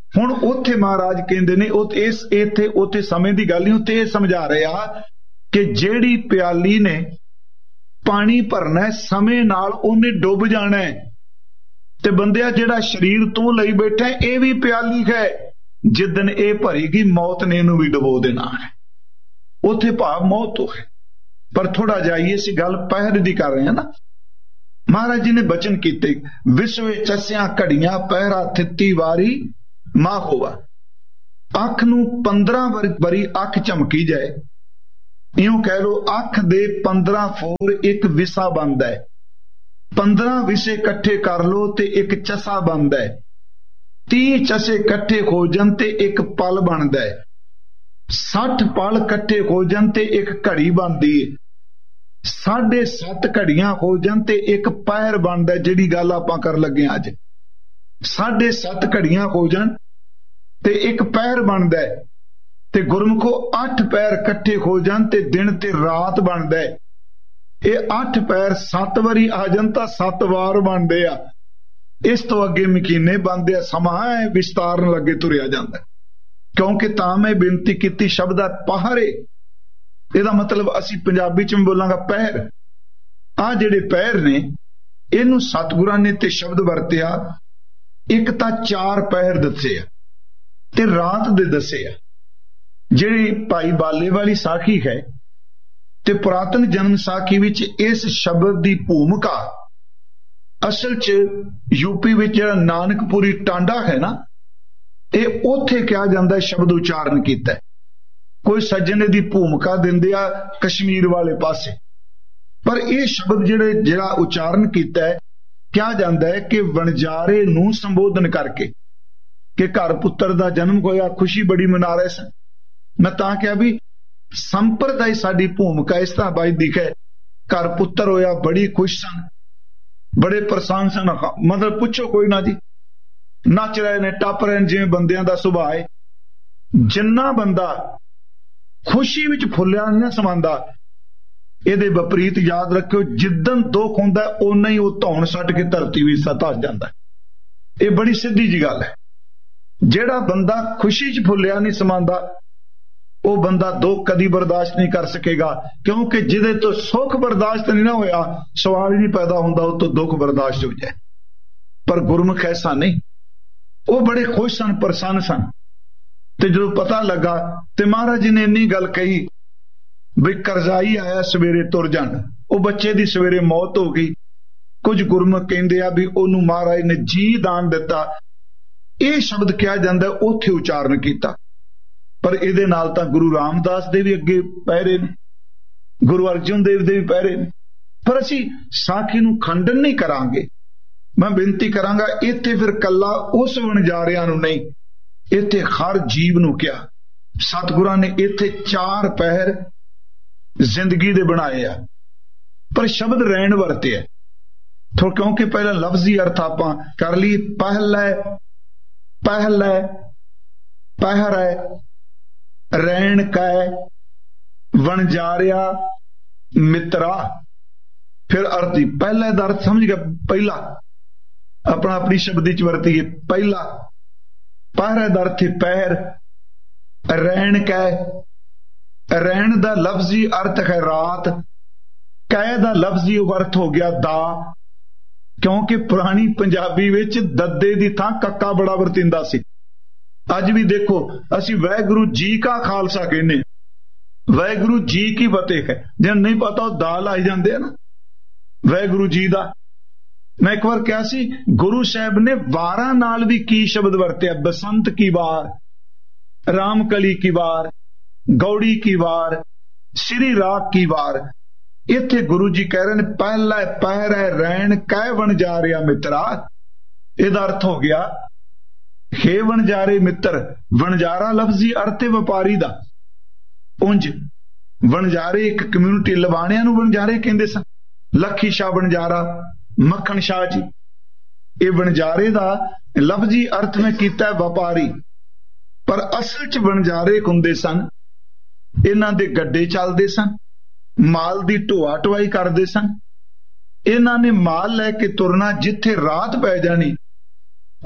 [SPEAKER 1] ਹੁਣ ਉੱਥੇ ਮਹਾਰਾਜ ਕਹਿੰਦੇ ਨੇ ਉਹ ਇਸ ਇੱਥੇ ਉੱਥੇ ਸਮੇਂ ਦੀ ਗੱਲ ਨਹੀਂ, ਉੱਥੇ ਇਹ ਸਮਝਾ ਰਿਹਾ ਕਿ ਜਿਹੜੀ ਪਿਆਲੀ ਨੇ ਪਾਣੀ ਭਰਨਾ ਸਮੇਂ ਨਾਲ ਉਹਨੇ ਡੁੱਬ ਜਾਣਾ ਹੈ। ਤੇ ਬੰਦਿਆ ਜਿਹੜਾ ਸਰੀਰ ਤੂੰ ਲਈ ਬੈਠਾ ਇਹ ਵੀ ਪਿਆਲੀ ਹੈ, ਜਿੱਦਣ ਇਹ ਭਰੇਗੀ ਮੌਤ ਨੇ ਇਹਨੂੰ ਵੀ ਡੁਬੋ ਦੇਣਾ ਹੈ। ਉੱਥੇ ਭਾਵ ਮੌਤ ਤੋਂ ਹੈ। ਪਰ ਥੋੜਾ ਜਾਈਏ ਅਸੀਂ ਗੱਲ ਪਹਿਰ ਦੀ ਕਰ ਰਹੇ ਹਾਂ ਨਾ। ਮਹਾਰਾਜ ਜੀ ਨੇ ਬਚਨ ਕੀਤੇ, ਵਿਸ਼ਵੇ ਚਸਿਆ ਘੜੀਆਂ ਪਹਿਰਾ ਥਿੱਤੀ ਵਾਰੀ ਮਾਂ ਹੋਵਾ। ਅੱਖ ਨੂੰ ਪੰਦਰਾਂ ਵਾਰੀ ਅੱਖ ਝਮਕੀ ਜਾਏ, ਇਉਂ ਕਹਿ ਲੋ ਅੱਖ ਦੇ ਪੰਦਰਾਂ ਫੋਰ ਇੱਕ ਵਿਸਾ ਬਣਦਾ ਹੈ। ਪੰਦਰਾਂ ਵਿਸੇ ਇਕੱਠੇ ਕਰ ਲੋ ਤੇ ਇੱਕ ਚਸਾ ਬਣਦਾ ਹੈ। ਤੀਹ ਚਸੇ ਇਕੱਠੇ ਹੋ ਜਾਣ ਤੇ ਇੱਕ ਪਲ ਬਣਦਾ ਹੈ। ਸੱਠ ਪਲ ਇਕੱਠੇ ਹੋ ਜਾਣ ਤੇ ਇੱਕ ਘੜੀ ਬਣਦੀ ਹੈ। ਸਾਢੇ ਸੱਤ ਘੜੀਆਂ ਹੋ ਜਾਣ ਤੇ ਇੱਕ ਪਹਿਰ ਬਣਦਾ, ਜਿਹੜੀ ਗੱਲ ਆਪਾਂ ਕਰਨ ਲੱਗੇ ਹਾਂ ਅੱਜ। ਸਾਢੇ ਸੱਤ ਘੜੀਆਂ ਹੋ ਜਾਣ ਤੇ ਇੱਕ ਪਹਿਰ ਬਣਦਾ ਹੈ। ਤੇ ਗੁਰਮੁਖੋ ਅੱਠ ਪੈਰ ਇਕੱਠੇ ਹੋ ਜਾਣ ਤੇ ਦਿਨ ਤੇ ਰਾਤ ਬਣਦਾ ਹੈ। ਇਹ ਅੱਠ ਪੈਰ ਸੱਤ ਵਾਰੀ ਆ ਜਾਣ ਤਾਂ ਸੱਤ ਵਾਰ ਬਣਦੇ ਆ। ਇਸ ਤੋਂ ਅੱਗੇ ਮਕੀਨੇ ਬਣਦੇ ਆ, ਸਮਾਂ ਹੈ ਵਿਸਤਾਰਨ ਲੱਗੇ ਤੁਰਿਆ ਜਾਂਦਾ। ਕਿਉਂਕਿ ਤਾਂ ਮੈਂ ਬੇਨਤੀ ਕੀਤੀ ਸ਼ਬਦ ਦਾ ਪਹਿਰੇ, ਇਹਦਾ ਮਤਲਬ ਅਸੀਂ ਪੰਜਾਬੀ ਚ ਬੋਲਾਂਗਾ ਪਹਿਰ। ਆ ਜਿਹੜੇ ਪਹਿਰ ਨੇ ਇਹਨੂੰ ਸਤਿਗੁਰਾਂ ਨੇ ਤੇ ਸ਼ਬਦ ਵਰਤਿਆ, ਇੱਕ ਤਾਂ ਚਾਰ ਪਹਿਰ ਦੱਸੇ ਆ ਤੇ ਰਾਤ ਦੇ ਦੱਸੇ ਆ। ਜਿਹੜੀ ਭਾਈ ਬਾਲੇ ਵਾਲੀ ਸਾਖੀ ਹੈ ਤੇ ਪੁਰਾਤਨ ਜਨਮ ਸਾਖੀ ਵਿੱਚ ਇਸ ਸ਼ਬਦ ਦੀ ਭੂਮਿਕਾ ਅਸਲ ਚ ਯੂਪੀ ਵਿੱਚ ਜਿਹੜਾ ਨਾਨਕਪੁਰੀ ਟਾਂਡਾ ਹੈ ਨਾ, ਇਹ ਉੱਥੇ ਕਿਹਾ ਜਾਂਦਾ ਸ਼ਬਦ ਉਚਾਰਨ ਕੀਤਾ। ਕੋਈ ਸੱਜਣੇ ਦੀ ਭੂਮਿਕਾ ਦਿੰਦੇ ਆ ਕਸ਼ਮੀਰ ਵਾਲੇ ਪਾਸੇ, ਪਰ ਇਹ ਸ਼ਬਦ ਜਿਹੜੇ ਜਿਹੜਾ ਉਚਾਰਨ ਕੀਤਾ ਹੈ ਕਿਹਾ ਜਾਂਦਾ ਹੈ ਕਿ ਵਣਜਾਰੇ ਨੂੰ ਸੰਬੋਧਨ ਕਰਕੇ ਕਿ ਘਰ ਪੁੱਤਰ ਦਾ ਜਨਮ ਹੋਇਆ, ਖੁਸ਼ੀ ਬੜੀ ਮਨਾ ਰਹੇ ਸਨ। ਮੈਂ ਤਾਂ ਕਿਹਾ ਵੀ ਸੰਪਰਦਾਇ ਸਾਡੀ ਭੂਮਿਕਾ ਇਸ ਤਰ੍ਹਾਂ ਵੱਜਦੀ ਹੈ, ਘਰ ਪੁੱਤਰ ਹੋਇਆ ਬੜੀ ਖੁਸ਼ ਸਨ, ਬੜੇ ਪ੍ਰਸੰਨ ਸਨ। ਮਤਲਬ ਪੁੱਛੋ ਕੋਈ ਨਾ ਜੀ, ਨੱਚ ਰਹੇ ਨੇ, ਟੱਪ ਰਹੇ ਨੇ, ਜਿਵੇਂ ਬੰਦਿਆਂ ਦਾ ਸੁਭਾਅ ਹੈ। ਜਿੰਨਾ ਬੰਦਾ ਖੁਸ਼ੀ ਵਿੱਚ ਫੁੱਲਿਆ ਨਹੀਂ ਨਾ ਸਮਾਂਦਾ, ਇਹਦੇ ਵਿਪਰੀਤ ਯਾਦ ਰੱਖਿਓ, ਜਿੱਦਣ ਦੁੱਖ ਹੁੰਦਾ ਓਨਾ ਹੀ ਉਹ ਧੌਣ ਸੱਟ ਕੇ ਧਰਤੀ ਵਿੱਚ ਧਸ ਜਾਂਦਾ। ਇਹ ਬੜੀ ਸਿੱਧੀ ਜੀ ਗੱਲ ਹੈ। ਜਿਹੜਾ ਬੰਦਾ ਖੁਸ਼ੀ 'ਚ ਫੁੱਲਿਆ ਨਹੀਂ ਸਮਾਂਦਾ, ਉਹ ਬੰਦਾ ਦੁੱਖ ਕਦੀ ਬਰਦਾਸ਼ਤ ਨਹੀਂ ਕਰ ਸਕੇਗਾ। ਕਿਉਂਕਿ ਜਿਹਦੇ ਤੋਂ ਸੁੱਖ ਬਰਦਾਸ਼ਤ ਨਹੀਂ ਨਾ ਹੋਇਆ, ਸਵਾਲ ਹੀ ਨਹੀਂ ਪੈਦਾ ਹੁੰਦਾ ਉਹ ਤੋਂ ਦੁੱਖ ਬਰਦਾਸ਼ਤ ਹੋ ਜਾਏ। ਪਰ ਗੁਰਮੁਖ ਐਸਾ ਨਹੀਂ, ਉਹ ਬੜੇ ਖੁਸ਼ ਸਨ, ਪ੍ਰਸੰਨ ਸਨ। ਤੇ ਜਦੋਂ ਪਤਾ ਲੱਗਾ ਤੇ ਮਹਾਰਾਜ ਜੀ ਨੇ ਇੰਨੀ ਗੱਲ ਕਹੀ ਵੀ ਕਰਜ਼ਾਈ ਆਇਆ ਸਵੇਰੇ ਤੁਰ ਜਾਣ। ਉਹ ਬੱਚੇ ਦੀ ਸਵੇਰੇ ਮੌਤ ਹੋ ਗਈ। ਕੁਝ ਗੁਰਮੁਖ ਕਹਿੰਦੇ ਆ ਵੀ ਉਹਨੂੰ ਮਹਾਰਾਜ ਨੇ ਜੀ ਦਾਨ ਦਿੱਤਾ। ਇਹ ਸ਼ਬਦ ਕਿਹਾ ਜਾਂਦਾ, ਉੱਥੇ ਉਚਾਰਨ ਕੀਤਾ। ਪਰ ਇਹਦੇ ਨਾਲ ਤਾਂ ਗੁਰੂ ਰਾਮਦਾਸ ਦੇ ਵੀ ਅੱਗੇ ਪਹਿਰੇ ਨੇ, ਗੁਰੂ ਅਰਜਨ ਦੇਵ ਦੇ ਵੀ ਪਹਿਰੇ ਨੇ। ਪਰ ਅਸੀਂ ਸਾਖੀ ਨੂੰ ਖੰਡਨ ਨਹੀਂ ਕਰਾਂਗੇ। ਮੈਂ ਬੇਨਤੀ ਕਰਾਂਗਾ ਇੱਥੇ ਫਿਰ ਕੱਲਾ ਉਸ ਵਣਜਾਰਿਆਂ ਨੂੰ ਨਹੀਂ, ਇੱਥੇ ਹਰ ਜੀਵ ਨੂੰ ਕਿਹਾ। ਸਤਿਗੁਰਾਂ ਨੇ ਇੱਥੇ ਚਾਰ ਪਹਿਰ ਜ਼ਿੰਦਗੀ ਦੇ ਬਣਾਏ ਆ, ਪਰ ਸ਼ਬਦ ਰਹਿਣ ਵਰਤਿਆ ਥੋ, ਕਿਉਂਕਿ ਪਹਿਲਾਂ ਲਫ਼ਜ਼ੀ ਅਰਥ ਆਪਾਂ ਕਰ ਲਈ। ਪਹਿਲਾ ਪਹਿਲਾ ਪਹਿਰ ਹੈ, ਰਹਿਣ ਕੈ, ਵਣਜਾਰਿਆ, ਮਿੱਤਰਾ। ਫਿਰ ਅਰਥ ਹੀ ਪਹਿਲਾ ਦਾ ਅਰਥ ਸਮਝ ਗਿਆ, ਪਹਿਲਾ ਆਪਣਾ ਆਪਣੀ ਸ਼ਬਦੀ ਚ ਵਰਤੀਏ ਪਹਿਲਾ। ਪਹਿਰੇ ਦਾ ਅਰਥ ਪਹਿਰ, ਰਹਿਣ ਕੈ, ਰਹਿਣ ਦਾ ਲਫ਼ਜ਼ੀ ਅਰਥ ਹੈ ਰਾਤ, ਕੈ ਦਾ ਲਫ਼ਜ਼ੀ ਅਰਥ ਹੋ ਗਿਆ ਦਾ। ਕਿਉਂਕਿ ਪੁਰਾਣੀ ਪੰਜਾਬੀ ਵਿੱਚ ਦੱਦੇ ਦੀ ਥਾਂ ਕੱਕਾ ਬੜਾ ਵਰਤਿੰਦਾ ਸੀ। ਅੱਜ ਵੀ ਦੇਖੋ ਅਸੀਂ ਵਾਹਿਗੁਰੂ ਜੀ ਕਾ ਖਾਲਸਾ ਕਹਿੰਦੇ, ਵਾਹਿਗੁਰੂ ਜੀ ਕੀ ਫਤਿਹ ਹੈ। ਜੇ ਨਹੀਂ ਪਤਾ ਉਹ ਦਾ ਲਾਈ ਜਾਂਦੇ ਆ ਨਾ ਵਾਹਿਗੁਰੂ ਜੀ ਦਾ। ਮੈਂ ਇੱਕ ਵਾਰ ਕਿਹਾ ਸੀ ਗੁਰੂ ਸਾਹਿਬ ਨੇ ਵਾਰਾਂ ਨਾਲ ਵੀ ਕੀ ਸ਼ਬਦ ਵਰਤਿਆ, ਬਸੰਤ ਕੀ ਵਾਰ, ਰਾਮਕਲੀ ਕੀ ਵਾਰ, ਗੌੜੀ ਕੀ ਵਾਰ, ਸ੍ਰੀ ਰਾਗ ਕੀ ਵਾਰ। ਇੱਥੇ ਗੁਰੂ ਜੀ ਕਹਿ ਰਹੇ ਨੇ ਪਹਿਲਾ ਪਹਿਰ ਹੈ, ਰਹਿਣ ਕਹਿ ਵਣਜਾਰਿਆ ਮਿੱਤਰਾ। ਇਹਦਾ ਅਰਥ ਹੋ ਗਿਆ ਹੇ ਵਣਜਾਰੇ ਮਿੱਤਰ। ਵਣਜਾਰਾ ਲਫ਼ਜ਼ੀ ਅਰਥ ਹੈ ਵਪਾਰੀ ਦਾ। ਉੰਜ ਵਣਜਾਰੇ ਇੱਕ ਕਮਿਊਨਿਟੀ, ਲਵਾਣਿਆਂ ਨੂੰ ਵਣਜਾਰੇ ਕਹਿੰਦੇ ਸਨ। ਲੱਖੀ ਸ਼ਾਹ ਵਣਜਾਰਾ, ਮੱਖਣ ਸ਼ਾਹ ਜੀ। ਇਹ ਵਣਜਾਰੇ ਦਾ ਲਫ਼ਜ਼ੀ ਅਰਥ ਮੈਂ ਕੀਤਾ ਵਪਾਰੀ, ਪਰ ਅਸਲ ਚ ਵਣਜਾਰੇ ਹੁੰਦੇ ਸਨ। ਇਹਨਾਂ ਦੇ ਗੱਡੇ ਚੱਲਦੇ ਸਨ, ਮਾਲ ਦੀ ਢੋਆ ਢੁਆਈ ਕਰਦੇ ਸਨ। ਇਹਨਾਂ ਨੇ ਮਾਲ ਲੈ ਕੇ ਤੁਰਨਾ, ਜਿੱਥੇ ਰਾਤ ਪੈ ਜਾਣੀ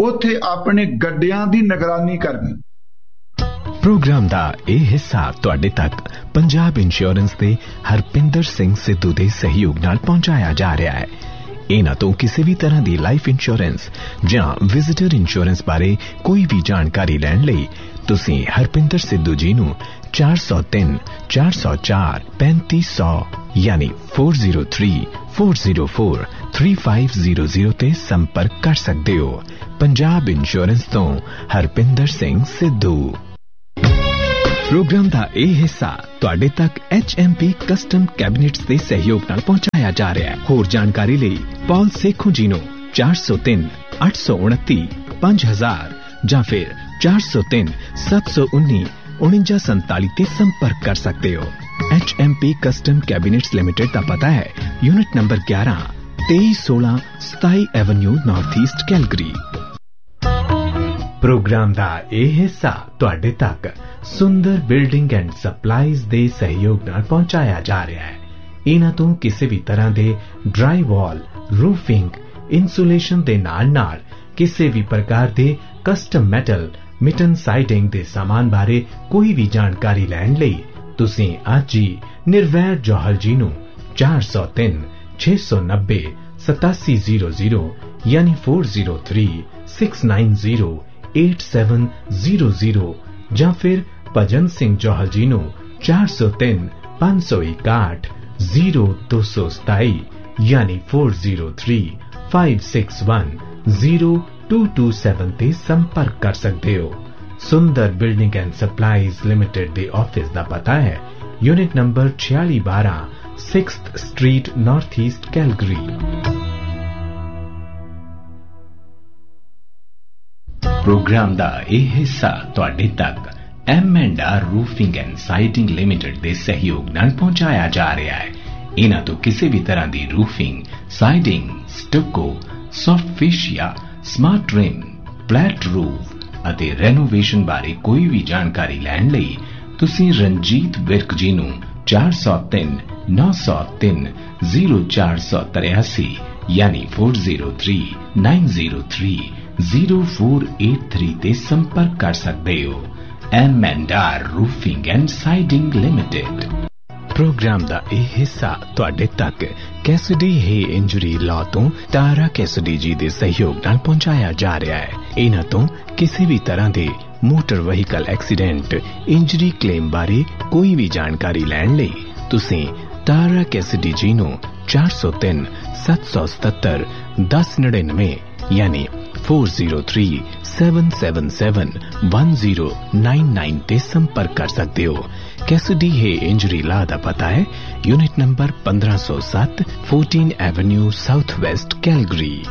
[SPEAKER 1] ਉੱਥੇ ਆਪਣੇ ਗੱਡਿਆਂ ਦੀ ਨਿਗਰਾਨੀ ਕਰਨੀ।
[SPEAKER 2] ਪ੍ਰੋਗਰਾਮ ਦਾ ਇਹ ਹਿੱਸਾ ਤੁਹਾਡੇ ਤੱਕ ਪੰਜਾਬ ਇੰਸ਼ੋਰੈਂਸ ਦੇ ਹਰਪਿੰਦਰ ਸਿੰਘ ਸਿੱਧੂ ਦੇ ਸਹਿਯੋਗ ਨਾਲ ਪਹੁੰਚਾਇਆ ਜਾ ਰਿਹਾ ਹੈ। ਇਹਨਾਂ ਤੋਂ ਕਿਸੇ ਵੀ ਤਰ੍ਹਾਂ ਦੀ ਲਾਈਫ ਇੰਸ਼ੋਰੈਂਸ ਜਾਂ ਵਿਜ਼ਿਟਰ ਇੰਸ਼ੋਰੈਂਸ ਬਾਰੇ ਕੋਈ ਵੀ ਜਾਣਕਾਰੀ ਲੈਣ ਲਈ ਤੁਸੀਂ ਹਰਪਿੰਦਰ ਸਿੱਧੂ ਜੀ ਨੂੰ ਚਾਰ ਸੌ ਤਿੰਨ ਚਾਰ ਸੌ ਚਾਰ ਪੈਂਤੀ ਸੌ ਯਾਨੀ ਚਾਰ ਸੌ ਤਿੰਨ ਚਾਰ ਸੌ ਚਾਰ ਤਿੰਨ ਪੰਜ ਜ਼ੀਰੋ ਜ਼ੀਰੋ ਤੇ ਸੰਪਰਕ ਕਰ ਸਕਦੇ ਹੋ। ਪੰਜਾਬ ਇੰਸ਼ੋਰੈਂਸ ਤੋਂ ਹਰਪਿੰਦਰ ਸਿੰਘ ਸਿੱਧੂ। ਪ੍ਰੋਗਰਾਮ ਦਾ ਇਹ ਹਿੱਸਾ ਤੁਹਾਡੇ ਤੱਕ ਐਚ ਐਮ ਪੀ ਕਸਟਮ ਕੈਬਨਿਟਸ ਦੇ ਸਹਿਯੋਗ ਨਾਲ ਪਹੁੰਚਾਇਆ ਜਾ ਰਿਹਾ ਹੈ। ਹੋਰ ਜਾਣਕਾਰੀ ਲਈ ਪੌਲ ਸੇਖੋਂ ਜੀ ਨੂੰ ਚਾਰ ਸੌ ਤਿੰਨ ਅੱਠ ਸੌ ਉਨੱਤੀ ਪੰਜ ਹਜ਼ਾਰ ਜਾਂ ਫਿਰ ਚਾਰ ਸੌ ਤਿੰਨ ਸੱਤ ਸੌ ਉੱਨੀ ਉਨੰਜਾ ਸੰਤਾਲੀ ਤੇ ਸੰਪਰਕ ਕਰ ਸਕਦੇ ਹੋ। H M P custom ਕੈਬਨਿਟਸ limited ਦਾ ਪਤਾ ਹੈ ਯੂਨਿਟ ਨੰਬਰ ਗਿਆਰਾਂ ਤੇਈ ਸੋਲਾਂ ਸਤਾਈ avenue north East Calgary. Programme ਦਾ ਇਹ ਹਿੱਸਾ ਤੁਹਾਡੇ ਤੱਕ ਸੁੰਦਰ ਬਿਲਡਿੰਗ ਐਂਡ ਸਪਲਾਈਜ਼ ਦੇ ਸਹਿਯੋਗ ਨਾਲ ਪਹੁੰਚਾਇਆ ਜਾ ਰਿਹਾ ਹੈ। ਇਹਨਾਂ ਤੋਂ ਕਿਸੇ ਵੀ ਤਰ੍ਹਾਂ ਦੇ ਡਰਾਈ ਵਾਲ, ਰੂਫਿੰਗ, ਇਨਸੂਲੇਸ਼ਨ ਦੇ ਨਾਲ ਨਾਲ ਕਿਸੇ ਵੀ ਪ੍ਰਕਾਰ ਦੇ ਕਸਟਮ ਮੈਟਲ, ਮਿਟਨ ਸਾਈਡਿੰਗ ਦੇ ਸਾਮਾਨ ਬਾਰੇ ਕੋਈ ਵੀ ਜਾਣਕਾਰੀ ਲੈਣ ਲਈ ਤੁਸੀਂ ਅੱਜ ਹੀ ਨਿਰਵੈਰ ਜੋਹਲ ਜੀ ਨੂੰ ਚਾਰ ਸੌ ਤਿੰਨ ਛੇ ਸੌ ਨੱਬੇ ਸਤਾਸੀ ਜ਼ੀਰੋ ਜ਼ੀਰੋ ਯਾਨੀ ਚਾਰ ਸੌ ਤਿੰਨ ਛੇ ਨੌ ਜ਼ੀਰੋ ਅੱਠ ਸੱਤ ਜ਼ੀਰੋ ਜ਼ੀਰੋ ਜਾਂ ਫਿਰ ਭਜਨ ਸਿੰਘ ਜੋਹਲ ਜੀ ਨੂੰ ਚਾਰ ਸੌ ਤਿੰਨ ਪੰਜ ਸੌ ਇਕਾਹਠ ਜ਼ੀਰੋ ਦੋ ਸੌ ਸਤਾਈ ਯਾਨੀ ਚਾਰ ਸੌ ਤਿੰਨ ਪੰਜ ਛੇ ਇੱਕ ਜ਼ੀਰੋ ਦੋ ਦੋ ਸੱਤ ਤੇ ਸੰਪਰਕ ਕਰ ਸਕਦੇ ਹੋ। ਸੁੰਦਰ ਬਿਲਡਿੰਗ ਐਂਡ ਸਪਲਾਈਜ਼ ਲਿਮਿਟਡ ਦੇ ਆਫਿਸ ਦਾ ਪਤਾ ਹੈ ਯੂਨਿਟ ਨੰਬਰ ਛਿਆਲੀ ਬਾਰਾਂ sixth street north East Calgary. Programme ਦਾ ਇਹ ਹਿੱਸਾ ਤੁਹਾਡੇ ਤੱਕ M and R roofing and siding limited ਦੇ ਸਹਿਯੋਗ ਨਾਲ ਪਹੁੰਚਾਇਆ ਜਾ ਰਿਹਾ ਹੈ। ਇਹਨਾਂ ਤੋਂ ਕਿਸੇ ਵੀ ਤਰ੍ਹਾਂ ਦੀ roofing, siding, ਸਟੱਕੋ, soft ਫੇਸ਼ੀਆ, smart rim, flat roof ਅਤੇ ਰੈਨੋਵੇਸ਼ਨ ਬਾਰੇ ਕੋਈ ਵੀ ਜਾਣਕਾਰੀ ਲੈਣ ਲਈ ਤੁਸੀਂ ਰਣਜੀਤ ਵਿਰਕ ਜੀ ਨੂੰ ਚਾਰ ਸੌ ਤਿੰਨ ਨੌ ਸੌ ਤਿੰਨ ਜ਼ੀਰੋ ਚਾਰ ਸੌ ਤਰਿਆਸੀ ਯਾਨੀ ਚਾਰ ਸੌ ਤਿੰਨ ਨੌ ਜ਼ੀਰੋ ਤਿੰਨ ਜ਼ੀਰੋ ਚਾਰ ਅੱਠ ਤਿੰਨ ਤੇ ਸੰਪਰਕ ਕਰ ਸਕਦੇ ਹੋ। M and R roofing and siding limited. Programme ਦਾ ਇਹ ਹਿੱਸਾ ਤੁਹਾਡੇ ਤੱਕ ਕੈਸਡੀ ਹੈ ਇੰਜਰੀ ਲਾਅ ਤੋਂ ਤਾਰਾ ਕੈਸਡੀ ਜੀ ਦੇ ਸਹਿਯੋਗ ਨਾਲ ਪਹੁੰਚਾਇਆ ਜਾ ਰਿਹਾ ਹੈ। ਇਹਨਾਂ ਤੋਂ ਕਿਸੇ ਵੀ ਤਰ੍ਹਾਂ ਦੇ motor vehicle accident, injury claim ਬਾਰੇ ਕੋਈ ਵੀ ਜਾਣਕਾਰੀ ਲੈਣ ਲਈ ਤੁਸੀਂ ਤਾਰਾ ਕੈਸਡੀ ਜੀ ਨੂੰ ਚਾਰ ਸੌ ਤਿੰਨ ਸੱਤ ਸੌ ਸਤੱਤਰ ਦਸ ਨੜਿਨਵੇਂ ਯਾਨੀ ਚਾਰ ਸੌ ਤਿੰਨ ਸੱਤ ਸੱਤ ਸੱਤ ਇੱਕ ਜ਼ੀਰੋ ਨੌ ਨੌ ਤੇ ਸੰਪਰਕ ਕਰ ਸਕਦੇ ਹੋ। ਕੈਸਡੀ ਹੈ ਇੰਜਰੀ ਲਾਅ ਦਾ ਪਤਾ ਹੈ ਯੂਨਿਟ ਨੰਬਰ ਪੰਦਰਾਂ ਸੌ ਸੱਤ ਚੌਦਾਂ avenue south West Calgary.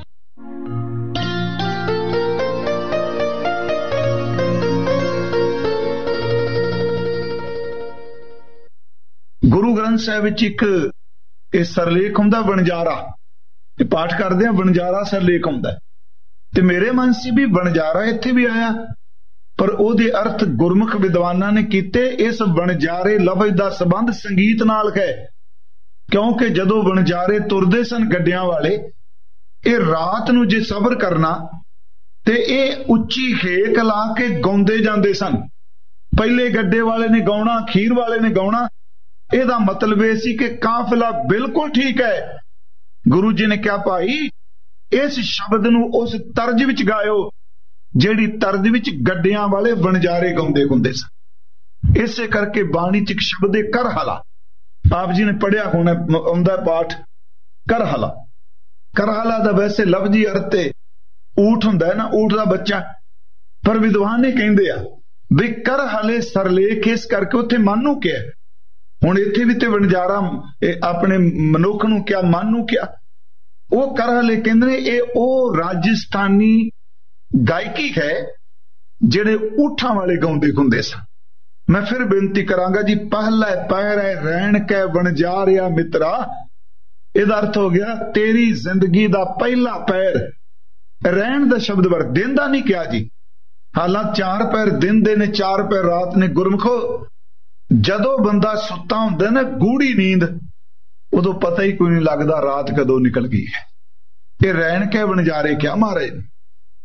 [SPEAKER 1] Guru Granth Sahib ਵਿੱਚ ਇੱਕ ਇਹ ਸਰਲੇਖ ਹੁੰਦਾ ਵਣਜਾਰਾ, ਇਹ ਪਾਠ ਕਰਦੇ ਆ ਵਣਜਾਰਾ ਸਰਲੇਖ ਹੁੰਦਾ ਤੇ ਮੇਰੇ ਮਨ ਸੀ ਵੀ ਵਣਜਾਰਾ ਇੱਥੇ ਵੀ ਆਇਆ ਪਰ ਉਹਦੇ ਅਰਥ ਗੁਰਮੁਖ ਵਿਦਵਾਨਾਂ ਨੇ ਕੀਤੇ ਇਸ ਵਣਜਾਰੇ ਲਫ਼ਜ਼ ਦਾ ਸੰਬੰਧ ਸੰਗੀਤ ਨਾਲ ਹੈ, ਕਿਉਂਕਿ ਜਦੋਂ ਵਣਜਾਰੇ ਤੁਰਦੇ ਸਨ ਗੱਡਿਆਂ ਵਾਲੇ ਇਹ ਰਾਤ ਨੂੰ ਜੇ ਸਬਰ ਕਰਨਾ ਤੇ ਇਹ ਉੱਚੀ ਹੇਕ ਲਾ ਕੇ ਗਾਉਂਦੇ ਜਾਂਦੇ ਸਨ। ਪਹਿਲੇ ਗੱਡੇ ਵਾਲੇ ਨੇ ਗਾਉਣਾ, ਅਖੀਰ ਵਾਲੇ ਨੇ ਗਾਉਣਾ। ਇਹਦਾ ਮਤਲਬ ਇਹ ਸੀ ਕਿ ਕਾਫਿਲਾ ਬਿਲਕੁਲ ਠੀਕ ਹੈ। ਗੁਰੂ ਜੀ ਨੇ ਕਿਹਾ ਭਾਈ ਇਸ ਸ਼ਬਦ ਨੂੰ ਉਸ ਤਰਜ ਵਿੱਚ ਗਾਇਓ ਜਿਹੜੀ ਤਰਜ ਵਿੱਚ ਗੱਡਿਆਂ ਵਾਲੇ ਵਣਜਾਰੇ ਗਾਉਂਦੇ ਹੁੰਦੇ ਸਨ। ਇਸੇ ਕਰਕੇ ਬਾਣੀ ਚ ਇੱਕ ਸ਼ਬਦ ਹੈ ਕਰਹਲਾ, ਆਪ ਜੀ ਨੇ ਪੜਿਆ ਹੋਣਾ ਆਉਂਦਾ ਪਾਠ ਕਰਹਲਾ। ਕਰਹਲਾ ਦਾ ਵੈਸੇ ਲਫ਼ਜ਼ੀ ਅਰਥ ਹੈ ਊਠ ਹੁੰਦਾ ਹੈ ਨਾ, ਊਠ ਦਾ ਬੱਚਾ, ਪਰ ਵਿਦਵਾਨ ਨੇ ਕਹਿੰਦੇ ਆ ਵੀ ਕਰਹਲੇ ਸਰਲੇਖ ਇਸ ਕਰਕੇ ਉੱਥੇ ਮਨ ਨੂੰ ਕਿਹਾ। ਹੁਣ ਇੱਥੇ ਵੀ ਤੇ ਵਣਜਾਰਾ ਆਪਣੇ ਮਨੁੱਖ ਨੂੰ ਕਿਹਾ, ਮਨ ਨੂੰ ਕਿਹਾ। ਉਹ ਕਰਹਲੇ ਕਹਿੰਦੇ ਨੇ ਇਹ ਉਹ ਰਾਜਸਥਾਨੀ ਗਾਇਕੀ ਹੈ ਜਿਹੜੇ ਊਠਾਂ ਵਾਲੇ ਗਾਉਂਦੇ ਹੁੰਦੇ ਸਨ। ਮੈਂ ਫਿਰ ਬੇਨਤੀ ਕਰਾਂਗਾ ਜੀ, ਪਹਿਲਾ ਪੈਰ ਹੈ ਰਹਿਣ ਕੈ ਵਣਜਾਰਿਆ ਮਿੱਤਰਾ, ਇਹਦਾ ਅਰਥ ਹੋ ਗਿਆ ਤੇਰੀ ਜ਼ਿੰਦਗੀ ਦਾ ਪਹਿਲਾ ਪੈਰ। ਰਹਿਣ ਦਾ ਸ਼ਬਦ ਵਰ ਦਿਨ ਦਾ ਨਹੀਂ ਕਿਹਾ ਜੀ, ਹਾਲਾਂਕਿ ਚਾਰ ਪੈਰ ਦਿਨ ਦੇ ਨੇ, ਚਾਰ ਪੈਰ ਰਾਤ ਨੇ। ਗੁਰਮਖੋ ਜਦੋਂ ਬੰਦਾ ਸੁੱਤਾ ਹੁੰਦਾ ਨਾ ਗੂੜੀ ਨੀਂਦ, ਉਦੋਂ ਪਤਾ ਹੀ ਕੋਈ ਨਹੀਂ ਲੱਗਦਾ ਰਾਤ ਕਦੋਂ ਨਿਕਲ ਗਈ ਹੈ। ਇਹ ਰਹਿਣ ਕੇ ਵਣਜਾਰੇ ਕਿਹਾ ਮਹਾਰਾਜ।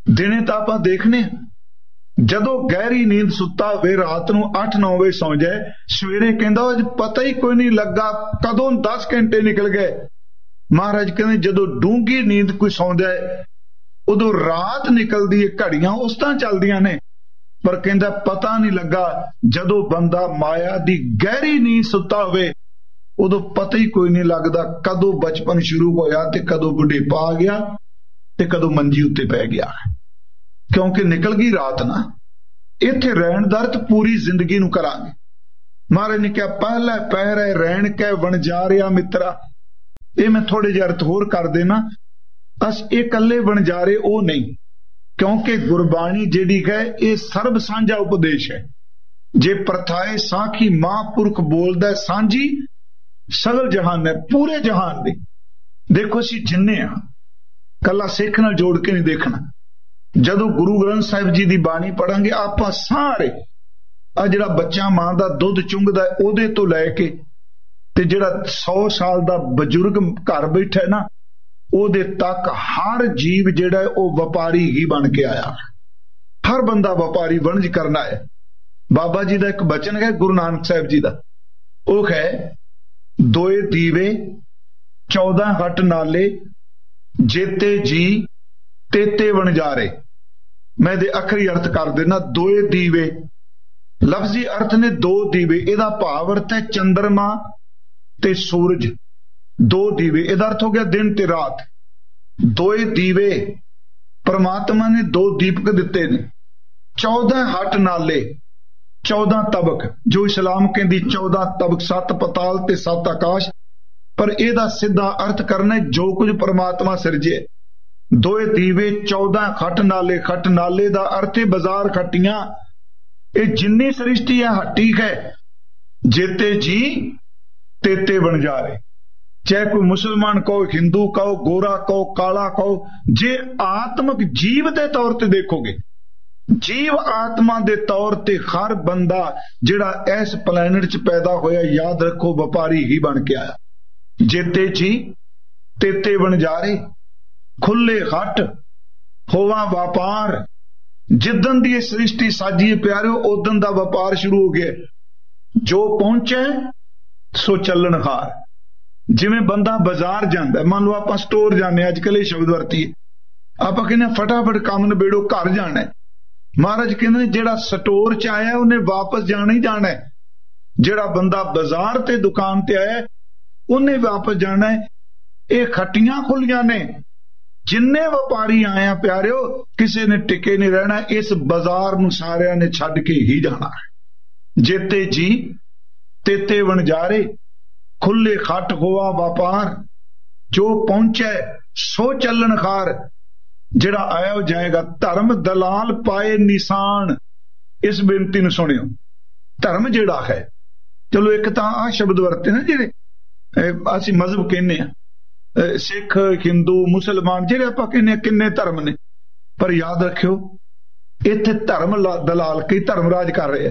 [SPEAKER 1] ਦਿਨੇ ਤਾਂ ਆਪਾਂ ਦੇਖਨੇ ਜਦੋਂ ਗਹਿਰੀ ਨੀਂਦ ਸੁੱਤਾ ਹੋਵੇ ਰਾਤ ਨੂੰ ਅੱਠ ਨੌ ਵਜੇ ਸੌਂ ਜਾਏ, ਸਵੇਰੇ ਕਹਿੰਦਾ ਅੱਜ ਪਤਾ ਹੀ ਕੋਈ ਨਹੀਂ ਲੱਗਾ ਕਦੋਂ ਦਸ ਘੰਟੇ ਨਿਕਲ ਗਏ। ਮਹਾਰਾਜ ਕਹਿੰਦੇ ਜਦੋਂ ਡੂੰਘੀ ਨੀਂਦ ਕੋਈ ਸੌਂਦਾ ਹੈ ਉਦੋਂ ਰਾਤ ਨਿਕਲਦੀ ਹੈ, ਘੜੀਆਂ ਉਸ ਤਰ੍ਹਾਂ ਚੱਲਦੀਆਂ ਨੇ, ਪਰ ਕਹਿੰਦਾ ਪਤਾ ਨਹੀਂ ਲੱਗਾ। ਜਦੋਂ ਬੰਦਾ ਮਾਇਆ ਦੀ ਗਹਿਰੀ ਨੀਂਦ ਸੁੱਤਾ ਹੋਵੇ ਉਦੋਂ ਪਤਾ ਹੀ ਕੋਈ ਨਹੀਂ ਲੱਗਦਾ ਕਦੋਂ ਬਚਪਨ ਸ਼ੁਰੂ ਹੋਇਆ ਤੇ ਕਦੋਂ ਬੁਢੇਪਾ ਆ ਗਿਆ ਤੇ ਕਦੋਂ ਮੰਜੀ ਉੱਤੇ ਪੈ ਗਿਆ, ਕਿਉਂਕਿ ਨਿਕਲ ਗਈ ਰਾਤ ਨਾ। ਇੱਥੇ ਰਹਿਣ ਦਾ ਅਰਥ ਪੂਰੀ ਜ਼ਿੰਦਗੀ ਨੂੰ ਕਰਾਂਗੇ। ਮਹਾਰਾਜ ਨੇ ਕਿਹਾ ਪਹਿਲਾ ਪਹਿਰ ਹੈ ਰਹਿਣ ਕੈ ਵਣਜਾਰਿਆ ਮਿੱਤਰਾ। ਇਹ ਮੈਂ ਥੋੜੇ ਜਿਹੇ ਅਰਥ ਹੋਰ ਕਰ ਦੇਣਾ। ਅਸ ਇਹ ਇਕੱਲੇ ਵਣਜਾਰੇ ਉਹ ਨਹੀਂ, ਕਿਉਂਕਿ ਗੁਰਬਾਣੀ ਜਿਹੜੀ ਹੈ ਇਹ ਸਰਬ ਸਾਂਝਾ ਉਪਦੇਸ਼ ਹੈ। ਜੇ ਪ੍ਰਥਾਏ ਸਾਖੀ ਮਹਾਂਪੁਰਖ ਬੋਲਦਾ ਸਾਂਝੀ ਸਗਲ ਜਹਾਨ ਹੈ, ਪੂਰੇ ਜਹਾਨ ਦੀ। ਦੇਖੋ ਅਸੀਂ ਜਿੰਨੇ ਆ ਕੱਲਾ ਸਿੱਖ ਨਾਲ ਜੋੜ ਕੇ ਨਹੀਂ ਦੇਖਣਾ। ਜਦੋਂ ਗੁਰੂ ਗ੍ਰੰਥ ਸਾਹਿਬ ਜੀ ਦੀ ਬਾਣੀ ਪੜਾਂਗੇ ਆਪਾਂ ਸਾਰੇ, ਆ ਜਿਹੜਾ ਬੱਚਾ ਮਾਂ ਦਾ ਦੁੱਧ ਚੁੰਗਦਾ ਉਹਦੇ ਤੋਂ ਲੈ ਕੇ ਤੇ ਜਿਹੜਾ ਸੌ ਸਾਲ ਦਾ ਬਜ਼ੁਰਗ ਘਰ ਬੈਠਾ ਹੈ ਨਾ ਉਹਦੇ ਤੱਕ ਹਰ ਜੀਵ ਜਿਹੜਾ ਹੈ ਉਹ ਵਪਾਰੀ ਹੀ ਬਣ ਕੇ ਆਇਆ। ਹਰ ਬੰਦਾ ਵਪਾਰੀ ਵਣਜ ਕਰਨਾ ਹੈ। ਬਾਬਾ ਜੀ ਦਾ ਇੱਕ ਬਚਨ ਹੈ ਗੁਰੂ ਨਾਨਕ ਸਾਹਿਬ ਜੀ ਦਾ, ਉਹ ਹੈ ਦੋਏ ਦੀਵੇ ਚੌਦਾਂ ਹੱਟ ਨਾਲੇ ਜੇਤੇ ਜੀ ਤੇਤੇ ਵਣਜਾਰੇ। ਮੈਂ ਇਹਦੇ ਅੱਖਰੀ ਅਰਥ ਕਰ ਦੇਣਾ। ਦੋਏ ਦੀਵੇ ਲਫ਼ਜ਼ੀ ਅਰਥ ਨੇ ਦੋ ਦੀਵੇ, ਇਹਦਾ ਭਾਵ ਅਰਥ ਹੈ ਚੰਦਰਮਾ ਤੇ ਸੂਰਜ। ਦੋ ਦੀਵੇ ਇਹਦਾ ਅਰਥ ਹੋ ਗਿਆ ਦਿਨ ਤੇ ਰਾਤ। ਦੋਏ ਦੀਵੇ ਪਰਮਾਤਮਾ ਨੇ ਦੋ ਦੀਪਕ ਦਿੱਤੇ ਨੇ। ਚੌਦਾਂ ਹੱਟ ਨਾਲੇ, ਚੌਦਾਂ ਤਬਕ, ਜੋ ਇਸਲਾਮ ਕਹਿੰਦੀ ਚੌਦਾਂ ਤਬਕ, ਸੱਤ ਪਤਾਲ ਤੇ ਸੱਤ ਆਕਾਸ਼, ਪਰ ਇਹਦਾ ਸਿੱਧਾ ਅਰਥ ਕਰਨਾ ਜੋ ਕੁਝ ਪਰਮਾਤਮਾ ਸਿਰਜੇ। ਦੋਏ ਦੀਵੇ ਚੌਦਾਂ ਖੱਟ ਨਾਲੇ। ਖੱਟ ਨਾਲੇ ਦਾ ਅਰਥ ਹੈ ਬਾਜ਼ਾਰ ਖੱਟੀਆਂ। ਇਹ ਜਿੰਨੀ ਸ੍ਰਿਸ਼ਟੀ ਹੈ ਹੱਟੀ ਹੈ। ਜੇਤੇ ਜੀ ਤੇਤੇ ਵਣਜਾਰੇ। ਚਾਹੇ ਕੋਈ ਮੁਸਲਮਾਨ ਕਹੋ, ਹਿੰਦੂ ਕਹੋ, ਗੋਰਾ ਕਹੋ, ਕਾਲਾ ਕਹੋ, ਜੇ ਆਤਮਿਕ ਜੀਵ ਦੇ ਤੌਰ ਤੇ ਦੇਖੋਗੇ, ਜੀਵ ਆਤਮਾ ਦੇ ਤੌਰ ਤੇ ਹਰ ਬੰਦਾ ਜਿਹੜਾ ਇਸ ਪਲੈਨਟ 'ਚ ਪੈਦਾ ਹੋਇਆ, ਯਾਦ ਰੱਖੋ ਵਪਾਰੀ ਹੀ ਬਣ ਕੇ ਆਇਆ। ਜੇਤੇ ਜੀ ਤੇਤੇ ਵਣਜਾਰੇ, ਖੁੱਲੇ ਹੱਟ ਹੋਵਾ ਵਪਾਰ। ਜਿੱਦਣ ਦੀ ਇਹ ਸ੍ਰਿਸ਼ਟੀ ਸਾਜੀ ਪਿਆਰਿਓ ਉਦੋਂ ਦਾ ਵਪਾਰ ਸ਼ੁਰੂ ਹੋ ਗਿਆ। ਜੋ ਪਹੁੰਚੇ ਸੋ ਚੱਲਣ ਹਾਰ। ਜਿਵੇਂ ਬੰਦਾ ਬਾਜ਼ਾਰ ਜਾਂਦਾ, ਮੰਨ ਲਓ ਆਪਾਂ ਸਟੋਰ ਜਾਂਦੇ, ਅੱਜ ਕੱਲ੍ਹ ਇਹ ਸ਼ਬਦ ਵਰਤੀਏ, ਆਪਾਂ ਕਹਿੰਦੇ ਫਟਾਫਟ ਕੰਮ ਨਿਬੇੜੋ ਘਰ ਜਾਣਾ। ਮਹਾਰਾਜ ਕਹਿੰਦੇ ਜਿਹੜਾ ਸਟੋਰ 'ਚ ਆਇਆ ਉਹਨੇ ਵਾਪਸ ਜਾਣਾ ਹੀ ਜਾਣਾ। ਜਿਹੜਾ ਬੰਦਾ ਬਾਜ਼ਾਰ ਤੇ ਦੁਕਾਨ ਤੇ ਆਇਆ ਉਹਨੇ ਵਾਪਸ ਜਾਣਾ। ਇਹ ਖੱਟੀਆਂ ਖੁੱਲੀਆਂ ਨੇ। ਜਿੰਨੇ ਵਪਾਰੀ ਆਏ ਆ ਪਿਆਰਿਓ, ਕਿਸੇ ਨੇ ਟਿਕੇ ਨਹੀਂ ਰਹਿਣਾ। ਇਸ ਬਾਜ਼ਾਰ ਨੂੰ ਸਾਰਿਆਂ ਨੇ ਛੱਡ ਕੇ ਹੀ ਜਾਣਾ। ਜੇਤੇ ਜੀ ਤੇਤੇ ਵਣਜਾਰੇ, ਖੁੱਲੇ ਖੱਟ ਹੋਆ ਵਪਾਰ। ਜੋ ਪਹੁੰਚੇ ਸੋ ਚੱਲਣ ਖਾਰ। ਜਿਹੜਾ ਆਇਆ ਉਹ ਜਾਏਗਾ। ਧਰਮ ਦਲਾਲ ਪਾਏ ਨਿਸ਼ਾਨ। ਇਸ ਬੇਨਤੀ ਨੂੰ ਸੁਣਿਓ। ਧਰਮ ਜਿਹੜਾ ਹੈ, ਚਲੋ ਇੱਕ ਤਾਂ ਆਹ ਸ਼ਬਦ ਵਰਤੇ ਨਾ ਜਿਹੜੇ ਅਸੀਂ ਮਜ਼ਹਬ ਕਹਿੰਦੇ ਆ, ਸਿੱਖ, ਹਿੰਦੂ, ਮੁਸਲਮਾਨ, ਜਿਹੜੇ ਆਪਾਂ ਕਹਿੰਦੇ ਆ ਕਿੰਨੇ ਧਰਮ ਨੇ, ਪਰ ਯਾਦ ਰੱਖਿਓ ਇੱਥੇ ਧਰਮ ਦਲਾਲ ਕਈ ਧਰਮ ਰਾਜ ਕਰ ਰਹੇ ਆ।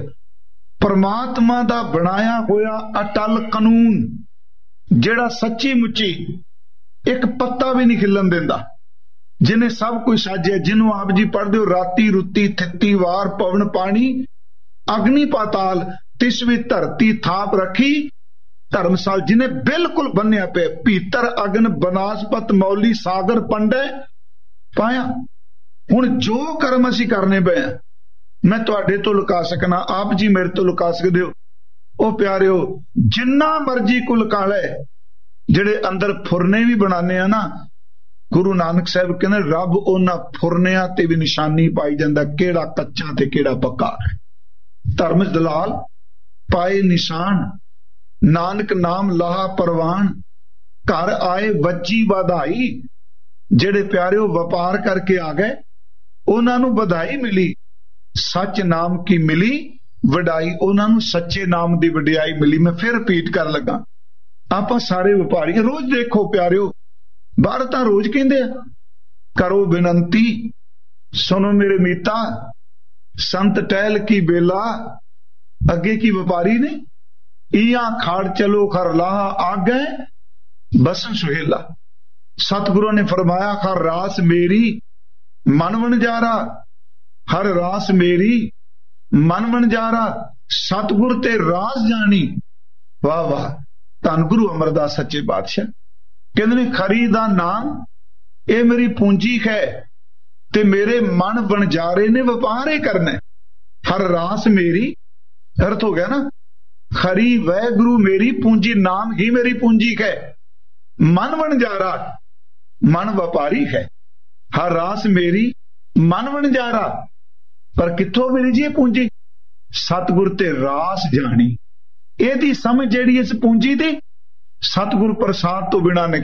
[SPEAKER 1] ਪਰਮਾਤਮਾ ਦਾ ਬਣਾਇਆ ਹੋਇਆ ਅਟਲ ਕਾਨੂੰਨ ਜਿਹੜਾ ਸੱਚੀ ਮੁੱਚੀ ਇੱਕ ਪੱਤਾ ਵੀ ਨਹੀਂ ਖਿਲਣ ਦਿੰਦਾ, ਜਿਹਨੇ ਸਭ ਕੁਝ ਸਾਜਿਆ, ਜਿਹਨੂੰ ਆਪ ਜੀ ਪੜ੍ਹਦੇ ਹੋ, ਰਾਤੀ ਰੁੱਤੀ ਥਿੱਤੀ ਵਾਰ ਪਵਨ ਪਾਣੀ ਅਗਨੀ ਪਾਤਾਲ ਤਿਸਵੀਂ ਧਰਤੀ ਥਾਪ ਰੱਖੀ ਧਰਮਸਾਲ, ਜਿਹਨੇ ਬਿਲਕੁਲ ਬੰਨਿਆ ਪਿਆ। ਭੀਤਰ ਅਗਨ ਬਨਾਸਪਤ ਮੌਲੀ ਸਾਗਰ ਪੰਡੇ ਪਾਇਆ। ਹੁਣ ਜੋ ਕਰਮ ਅਸੀਂ ਕਰਨੇ ਪਏ ਆ, ਮੈਂ ਤੁਹਾਡੇ ਤੋਂ ਲੁਕਾ ਸਕਣਾ, ਆਪ ਜੀ ਮੇਰੇ ਤੋਂ ਲੁਕਾ ਸਕਦੇ ਹੋ। ਉਹ ਪਿਆਰਿਓ ਜਿੰਨਾ ਮਰਜੀ ਕੋ ਲੁਕਾ ਲੈ, ਜਿਹੜੇ ਅੰਦਰ ਫੁਰਨੇ ਵੀ ਬਣਾਉਂਦੇ ਆ ਨਾ, ਗੁਰੂ ਨਾਨਕ ਸਾਹਿਬ ਕਹਿੰਦੇ ਰੱਬ ਉਹਨਾਂ ਫੁਰਨਿਆਂ ਤੇ ਵੀ ਨਿਸ਼ਾਨੀ ਪਾਈ ਜਾਂਦਾ, ਕਿਹੜਾ ਕੱਚਾ ਤੇ ਕਿਹੜਾ ਪੱਕਾ। ਧਰਮ ਦਲਾਲ ਪਾਏ ਨਿਸ਼ਾਨ, ਨਾਨਕ ਨਾਮ ਲਾਹਾ ਪਰਵਾਨ। ਘਰ ਆਏ ਵੱਜੀ ਵਧਾਈ। ਜਿਹੜੇ ਪਿਆਰਿਓ ਵਪਾਰ ਕਰਕੇ ਆ ਗਏ ਉਹਨਾਂ ਨੂੰ ਵਧਾਈ ਮਿਲੀ। ਸੱਚ ਨਾਮ ਕੀ ਮਿਲੀ ਵਡਾਈ। ਉਹਨਾਂ ਨੂੰ ਸੱਚੇ ਨਾਮ ਦੀ ਵਡਿਆਈ ਮਿਲੀ। ਮੈਂ ਫਿਰ ਰਿਪੀਟ ਕਰਨ ਲੱਗਾ, ਆਪਾਂ ਸਾਰੇ ਵਪਾਰੀ ਰੋਜ਼ ਦੇਖੋ ਪਿਆਰਿਓ, ਬਾਹਰ ਤਾਂ ਰੋਜ਼ ਕਹਿੰਦੇ ਆ ਕਰੋ ਬੇਨੰਤੀ ਸੁਣੋ ਮੇਰੇ ਮੀਤਾ, ਸੰਤ ਟਹਿਲ ਕੀ ਬੇਲਾ। ਅੱਗੇ ਕੀ ਵਪਾਰੀ ਨੇ, ਈਆਂ ਖਾੜ ਚਲੋ ਖਰ ਲਾਹ ਆਗੇ ਬਸਨ ਸੁਹੇਲਾ। ਸਤਿਗੁਰੂ ਨੇ ਫਰਮਾਇਆ ਖਰ ਰਾਸ ਮੇਰੀ ਮਨ ਵਣਜਾਰਾ ਹਰ ਰਾਸ ਮੇਰੀ, ਮਨ ਵਣਜਾਰਾ ਸਤਿਗੁਰ ਤੇ ਰਾਸ ਜਾਣੀ। ਵਾਹ ਵਾਹ, ਧੰਨ ਗੁਰੂ ਅਮਰਦਾਸ ਸੱਚੇ ਪਾਤਸ਼ਾਹ ਕਹਿੰਦੇ ਨੇ ਖਰੀ ਦਾ ਨਾਮ ਇਹ ਮੇਰੀ ਪੂੰਜੀ ਹੈ ਤੇ ਮੇਰੇ ਮਨ ਵਣਜਾਰੇ ਨੇ ਵਪਾਰ ਇਹ ਕਰਨਾ। ਹਰ ਰਾਸ ਮੇਰੀ, ਅਰਥ ਹੋ ਗਿਆ ਨਾ, ਖਰੀ ਵੈਗੁਰੂ ਮੇਰੀ ਪੂੰਜੀ, ਨਾਮ ਹੀ ਮੇਰੀ ਪੂੰਜੀ ਹੈ। ਮਨ ਵਣਜਾਰਾ, ਮਨ ਵਪਾਰੀ ਹੈ। ਹਰ ਰਾਸ ਮੇਰੀ ਮਨ ਵਣਜਾਰਾ, ਪਰ ਕਿੱਥੋਂ ਮਿਲੀ ਜੀ ਇਹ ਪੂੰਜੀ? ਸਤਿਗੁਰ ਤੇ ਰਾਸ ਜਾਣੀ। ਇਹਦੀ ਸਮਝ ਜਿਹੜੀ ਇਸ ਪੂੰਜੀ ਦੀ, ਸਤਿਗੁਰ ਪ੍ਰਸਾਦ ਤੋਂ ਬਿਨਾਂ